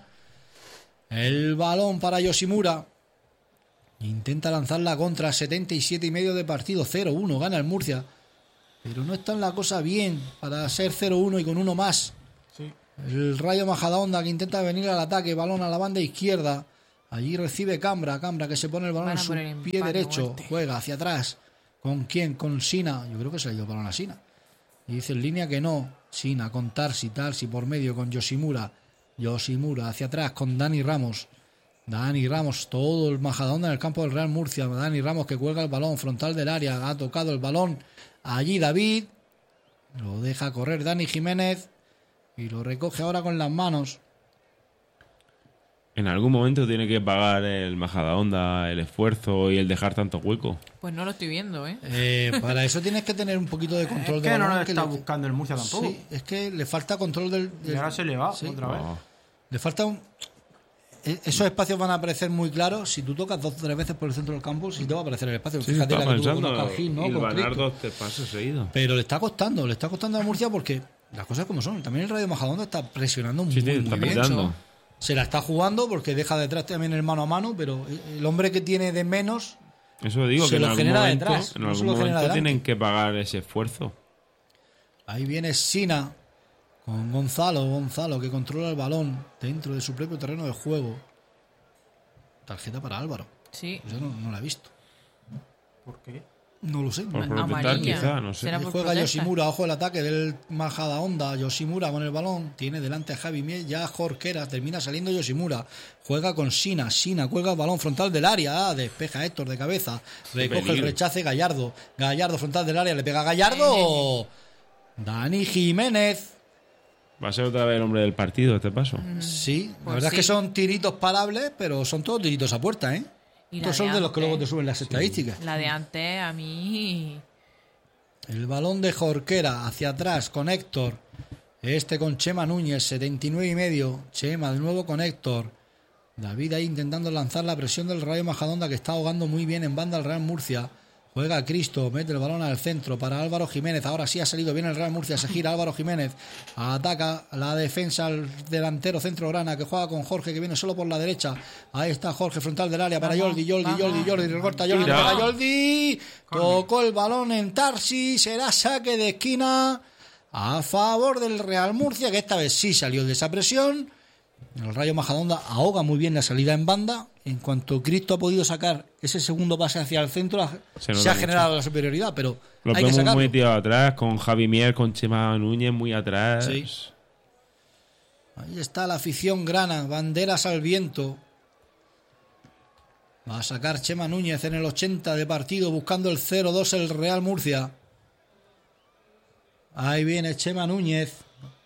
El balón para Yoshimura. Intenta lanzar la contra, setenta y siete y medio de partido, cero uno, gana el Murcia. Pero no está en la cosa bien para ser cero uno y con uno más. Sí. El Rayo Majadahonda que intenta venir al ataque, balón a la banda izquierda. Allí recibe Cambra, Cambra que se pone el balón Van en a su por el pie empate, derecho, muerte. juega hacia atrás. ¿Con quién? Con Sina. Yo creo que se le dio el balón a Sina. Y dice en línea que no. Sina con Tarsi, Tarsi por medio con Yoshimura. Yoshimura hacia atrás con Dani Ramos. Dani Ramos, todo el Majadahonda en el campo del Real Murcia. Dani Ramos que cuelga el balón frontal del área. Ha tocado el balón allí David. Lo deja correr Dani Jiménez. Y lo recoge ahora con las manos. En algún momento tiene que pagar el Majadahonda el esfuerzo y el dejar tanto hueco. Pues no lo estoy viendo, ¿eh? Eh, para eso tienes que tener un poquito de control Es de que no balón, lo que está le- buscando el Murcia tampoco. Sí, es que le falta control del... Y del- ahora se le va sí. otra vez. Oh. Le falta un... e- Esos espacios van a aparecer muy claros. Si tú tocas dos o tres veces por el centro del campo, sí te va a aparecer el espacio. Sí, Fíjate estaba la que tuvo con pensando Oscar Gil, ¿no? y Con ganar Cristo. dos te pasos seguidos. Pero le está costando, le está costando a Murcia porque las cosas como son. También el Rayo Majadahonda está presionando muy, Sí, sí, muy está bien. apretando. Se la está jugando porque deja detrás también el mano a mano, pero el hombre que tiene de menos Eso digo Se que en lo algún genera momento, detrás, en no se algún lo genera momento delante. tienen que pagar ese esfuerzo. Ahí viene Sina con Gonzalo, Gonzalo que controla el balón dentro de su propio terreno de juego. Tarjeta para Álvaro. Sí. Yo no, no la he visto. ¿Por qué? No lo sé. Por Ahí protestar Amarilla. quizá, no sé. Será por juega protesta. Yoshimura, ojo el ataque del Majadahonda. Yoshimura con el balón, tiene delante a Javi Miel, ya Jorquera, termina saliendo Yoshimura. Juega con Sina, Sina cuelga el balón frontal del área, ah, despeja Héctor de cabeza, recoge el peligro. rechace Gallardo. Gallardo frontal del área, le pega a Gallardo. Dani Jiménez. Va a ser otra vez el hombre del partido este paso. Sí, la Pues verdad es que sí. son tiritos parables, pero son todos tiritos a puerta, ¿eh? Y la Estos son de los que antes. luego te suben las estadísticas. La de antes, a mí. El balón de Jorquera hacia atrás con Héctor. Este con Chema Núñez, setenta y nueve y medio. Chema de nuevo con Héctor. David ahí intentando lanzar la presión del Rayo Majadahonda que está ahogando muy bien en banda al Real Murcia. Juega Cristo, mete el balón al centro para Álvaro Jiménez. Ahora sí ha salido bien el Real Murcia. Se gira Álvaro Jiménez. Ataca la defensa al delantero centrograna que juega con Jorge, que viene solo por la derecha. Ahí está Jorge, frontal del área para Vamos, Jordi, Jordi, vamos. Jordi, Jordi. Recorta Jordi, Tira. para Jordi. Tocó el balón en Tarsi. Será saque de esquina a favor del Real Murcia, que esta vez sí salió de esa presión. El Rayo Majadahonda ahoga muy bien la salida en banda. En cuanto Cristo ha podido sacar ese segundo pase hacia el centro, ha- Se se, nota ha mucho. generado la superioridad, pero Los hay que vemos sacarlo. muy tirados atrás, con Javi Mier, con Chema Núñez muy atrás. Sí. Ahí está la afición grana, banderas al viento. Va a sacar Chema Núñez en el ochenta de partido, buscando el cero dos el Real Murcia. Ahí viene Chema Núñez.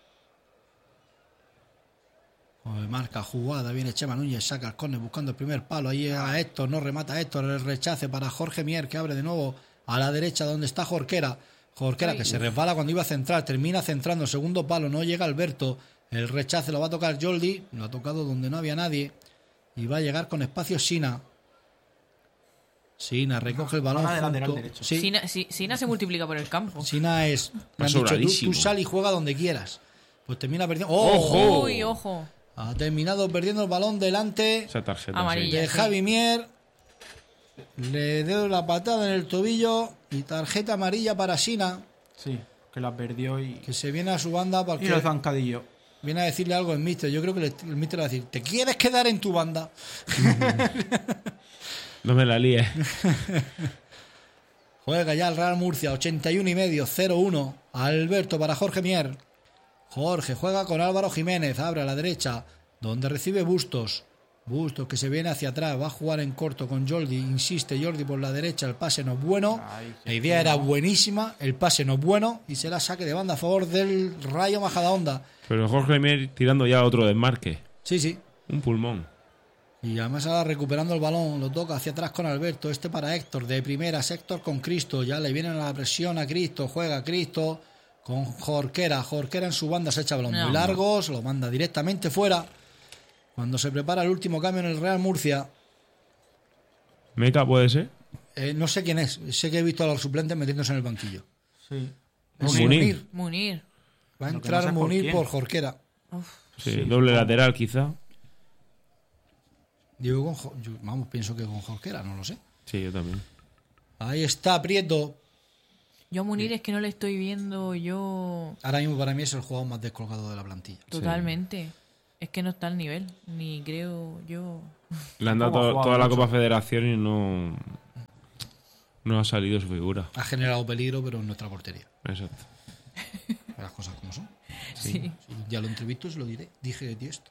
Joder, marca jugada, viene Chema Núñez, saca el córner buscando el primer palo. Ahí a Héctor, no remata Héctor, el rechace para Jorge Mier, que abre de nuevo a la derecha donde está Jorquera. Jorquera que se resbala cuando iba a centrar, termina centrando el segundo palo, no llega Alberto. El rechace lo va a tocar Jordi, lo ha tocado donde no había nadie. Y va a llegar con espacio Sina. Sina recoge el balón. Ahora de lateral junto- derecho. Sí, Sina, Si- Sina se multiplica por el campo. Sina es. Me han dicho, tú, sobradísimo. tú sal y juega donde quieras. Pues termina perdiendo. ¡Oh! ¡Ojo! Uy, ojo. Ha terminado perdiendo el balón delante Esa tarjeta. Amarilla. de sí. Javi Mier. Le dio la patada en el tobillo y tarjeta amarilla para Sina, Sí, que la perdió y, que se viene a su banda y porque el zancadillo. viene a decirle algo el míster. Yo creo que le- el míster le va a decir: ¿te quieres quedar en tu banda? No me la líes. Juega ya el Real Murcia, ochenta y uno y medio, cero uno. Alberto para Jorge Mier. Jorge juega con Álvaro Jiménez, abre a la derecha, donde recibe Bustos. Bustos que se viene hacia atrás, va a jugar en corto con Jordi, insiste Jordi por la derecha, el pase no es bueno. Ay, La idea era buenísima, el pase no es bueno y será saque de banda a favor del Rayo Majadahonda. Pero Jorge Mier tirando ya otro desmarque. Sí, sí. Un pulmón. Y además ahora recuperando el balón, lo toca hacia atrás con Alberto, este para Héctor, de primeras, Héctor con Cristo, ya le viene la presión a Cristo, juega Cristo con Jorquera, Jorquera en su banda se echa balón No. muy largo, se lo manda directamente fuera, cuando se prepara el último cambio en el Real Murcia. Meca puede ser. Eh, no sé quién es, sé que he visto a los suplentes metiéndose en el banquillo. Sí. Es Munir. Munir. Va a Lo que entrar no sé por Munir quién. por Jorquera. Sí, doble lateral quizá. Digo, con Jo- yo, vamos, pienso que con Jorquera, no lo sé. Sí, yo también. Ahí está Prieto. Yo a Munir es que no le estoy viendo yo Ahora mismo para mí es el jugador más descolgado de la plantilla. totalmente. Es que no está al nivel, ni creo yo. Le han dado Tampoco ha to- jugado toda la mucho. Copa Federación y no. No ha salido su figura. Ha generado peligro, pero en nuestra portería. Exacto. Las cosas como son. Sí. Sí, ya lo entrevisto y se lo diré. Dije de ti esto.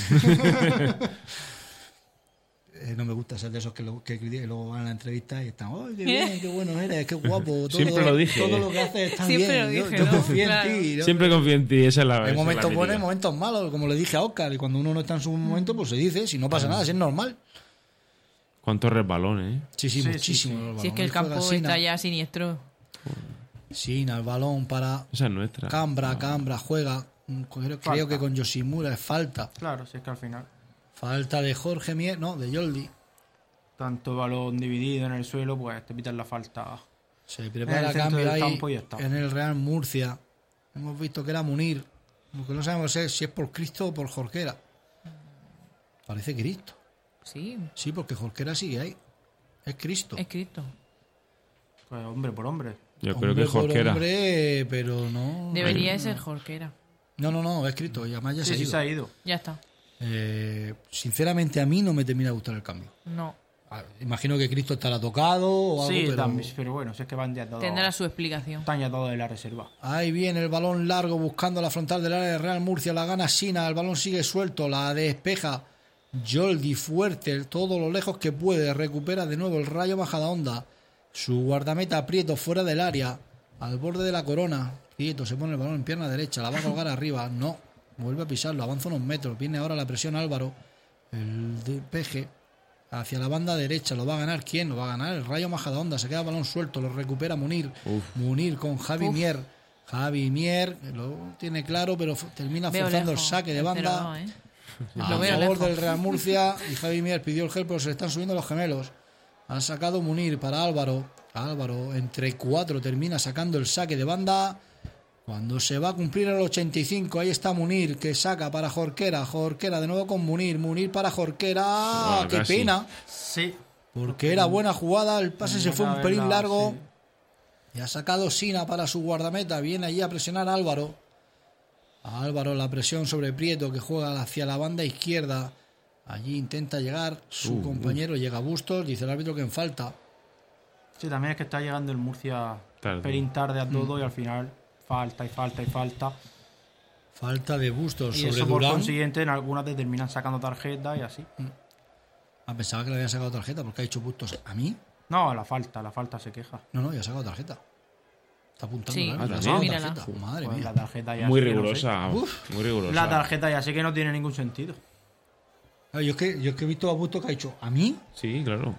Eh, no me gusta ser de esos que, lo, que critican y luego van a la entrevista y están, ¡ay, qué bien, qué bueno eres, qué guapo! Todo, Siempre lo dije. Todo lo que haces está Siempre bien. lo yo dije, yo ¿no? confío Claro. en ti. ¿no? Siempre confío en ti, esa es la Hay esa es la momentos buenos y mítica. momentos malos, como le dije a Oscar. Y cuando uno no está en su momento, pues se dice, si no pasa nada, si es normal. ¿Cuántos resbalones, eh? Sí, sí, Sí, muchísimo. sí, el Si es balón. que el Ahí juega campo Sina. está ya siniestro. Sina, el balón para Esa es nuestra. Cambra, Cambra juega. mm, Creo, creo Falta. que con Yoshimura es falta. Claro, si es que al final. Falta de Jorge Mier, no, de Jordi. Tanto balón dividido en el suelo, pues te pitan la falta. Se En el prepara centro cambio del ahí campo y ya está. en el Real Murcia. Hemos visto que era Munir. Lo que no sabemos es si es por Cristo o por Jorquera. Parece Cristo. Sí, Sí, porque Jorquera sigue ahí. Es Cristo. es Cristo. Pues hombre por hombre. Yo creo Hombre que por Jorquera. hombre, pero no. Debería de ser Jorquera. No, no, no, es Cristo. Y además ya se Sí, ha sí, ido. se ha ido. Ya está. Eh, sinceramente, a mí no me termina de gustar el cambio. No. A ver, imagino que Cristo estará tocado o algo, Sí, pero... también, pero bueno, si es que van ya todos. Tendrá su explicación. Están ya todos de la reserva. Ahí viene el balón largo buscando la frontal del área de Real Murcia. La gana Sina. El balón sigue suelto. La despeja Jordi fuerte. Todo lo lejos que puede. Recupera de nuevo el Rayo Majadahonda. Su guardameta Prieto fuera del área. Al borde de la corona. Prieto se pone el balón en pierna derecha. La va a colgar arriba. No. Vuelve a pisarlo. Avanza unos metros. Viene ahora la presión Álvaro. El despeje hacia la banda derecha. ¿Lo va a ganar quién? Lo va a ganar el Rayo Majadahonda. Se queda el balón suelto. Lo recupera Munir. Uf. Munir con Javi Uf. Mier. Javi Mier lo tiene claro, pero f- termina Veo forzando el lejos saque de el banda cero dos, ¿eh? a Lo veo favor lejos. del Real Murcia. Y Javi Mier pidió el gel, pero se le están subiendo los gemelos. Han sacado Munir para Álvaro. Álvaro entre cuatro termina sacando el saque de banda. Cuando se va a cumplir el ochenta y cinco, ahí está Munir, que saca para Jorquera. Jorquera de nuevo con Munir. Munir para Jorquera. Bueno, ¡Qué casi. pena! Sí. Porque era buena jugada. El pase se fue un pelín Verla, largo. sí. Y ha sacado Sina para su guardameta. Viene allí a presionar a Álvaro. A Álvaro la presión sobre Prieto, que juega hacia la banda izquierda. Allí intenta llegar su Uh, compañero. Llega Bustos. Dice el árbitro que en falta. Sí, también es que está llegando el Murcia Tarde. pelín tarde a todo y al final falta y falta y falta. Falta de Bustos Y sobre eso por Durán. consiguiente en algunas te terminan sacando tarjeta y así. Ah, pensaba que le había sacado tarjeta porque ha hecho Bustos. ¿A mí? No, la falta, la falta se queja. No, no, ya ha sacado tarjeta. Está apuntando. Sí, ¿eh? Ah, Ya ha también. sacado Mírala. tarjeta. Madre Pues mía. la tarjeta ya Muy sí que no sé. rigurosa. Muy rigurosa. La tarjeta ya sí que no tiene ningún sentido. Ah, yo, es que, yo es que he visto a Bustos que ha dicho. ¿A mí? Sí, claro.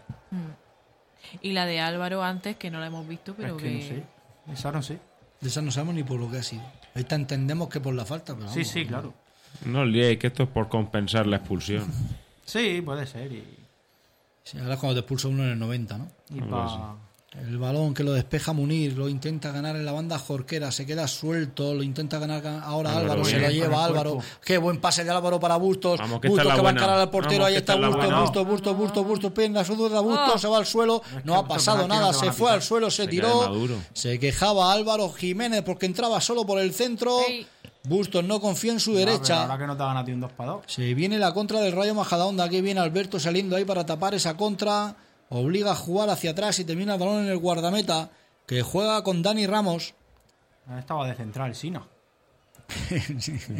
Y la de Álvaro antes, que no la hemos visto, pero es que, que... no sé. Esa no sé. De esa no sabemos ni por lo que ha sido. Ahorita entendemos que por la falta, pero Sí, vamos, sí, claro. No os liéis, que esto es por compensar la expulsión. Sí, puede ser. Y, Sí, ahora es cuando te expulsa uno en el noventa, ¿no? y Algo pa- El balón que lo despeja Munir, lo intenta ganar en la banda Jorquera, se queda suelto, lo intenta ganar gan- ahora Álvaro, Álvaro, se bien, lo con lleva el Álvaro. cuerpo. Qué buen pase de Álvaro para Bustos. Vamos, que esta Bustos es la que va a buena. encarar al portero, Vamos, ahí que está esta es la Bustos, buena. Bustos, Bustos, Bustos, Bustos, pierna su duda, Bustos, Oh. se va al suelo, no ha estos pasado penaltis nada, no se se van a fue pitar. al suelo, se Se tiró, cae Maduro. se quejaba Álvaro Jiménez porque entraba solo por el centro. Ey. Bustos no confía en su Ah, pero derecha. ahora que no te hagan a ti un dos para dos. Se viene la contra del Rayo Majadahonda. Aquí viene Alberto saliendo ahí para tapar esa contra. Obliga a jugar hacia atrás y termina el balón en el guardameta, que juega con Dani Ramos. Estaba de central, Sina. ¿En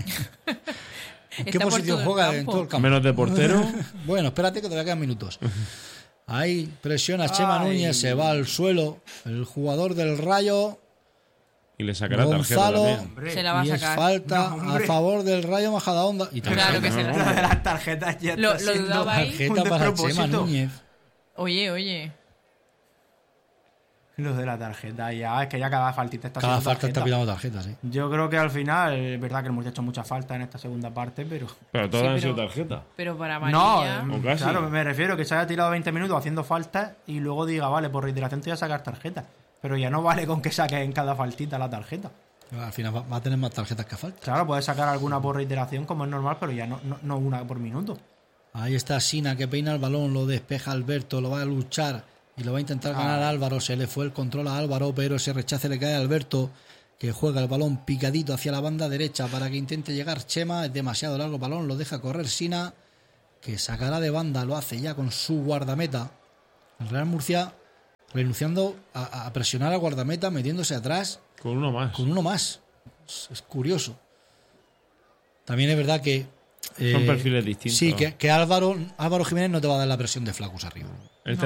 qué Está por posición todo el juega en campo. todo el campo? Menos de portero. Bueno, espérate que todavía quedan minutos. Ahí presiona Chema Ay. Núñez, se va al suelo. El jugador del Rayo, Y le sacará tarjeta Gonzalo, también. Hombre. Se la va a y es sacar. falta No, a hombre. favor del Rayo Majadahonda. Y Claro que se Lo la... de las tarjetas ya Lo- está lo siendo dudaba ahí. tarjeta un para Chema despropósito. Núñez. Oye, oye. Lo de la tarjeta ya, es que ya cada faltita está Cada siendo falta está tarjeta. pillando tarjetas, ¿eh? Yo creo que al final, es verdad que el Murcia ha hecho mucha falta en esta segunda parte, pero... Pero todas Sí, han pero- sido tarjeta. Pero para No, amarilla... eh, O casi. claro, me refiero que se haya tirado veinte minutos haciendo faltas y luego diga, vale, por reiteración te voy a sacar tarjeta. Pero ya no vale con que saques en cada faltita la tarjeta. Al final va va a tener más tarjetas que falta. Claro, puedes sacar alguna por reiteración como es normal, pero ya no, no, no una por minuto. Ahí está Sina que peina el balón, lo despeja Alberto, lo va a luchar y lo va a intentar ganar Ah. Álvaro. Se le fue el control a Álvaro, pero ese rechace le cae a Alberto, que juega el balón picadito hacia la banda derecha para que intente llegar Chema. Es demasiado largo el balón, lo deja correr Sina, que sacará de banda, lo hace ya con su guardameta. El Real Murcia renunciando a, a presionar al guardameta, metiéndose atrás Con uno más. con uno más. Es, es curioso. También es verdad que Son perfiles distintos. Sí, que, que Álvaro, Álvaro Jiménez no te va a dar la presión de Flacus arriba. Este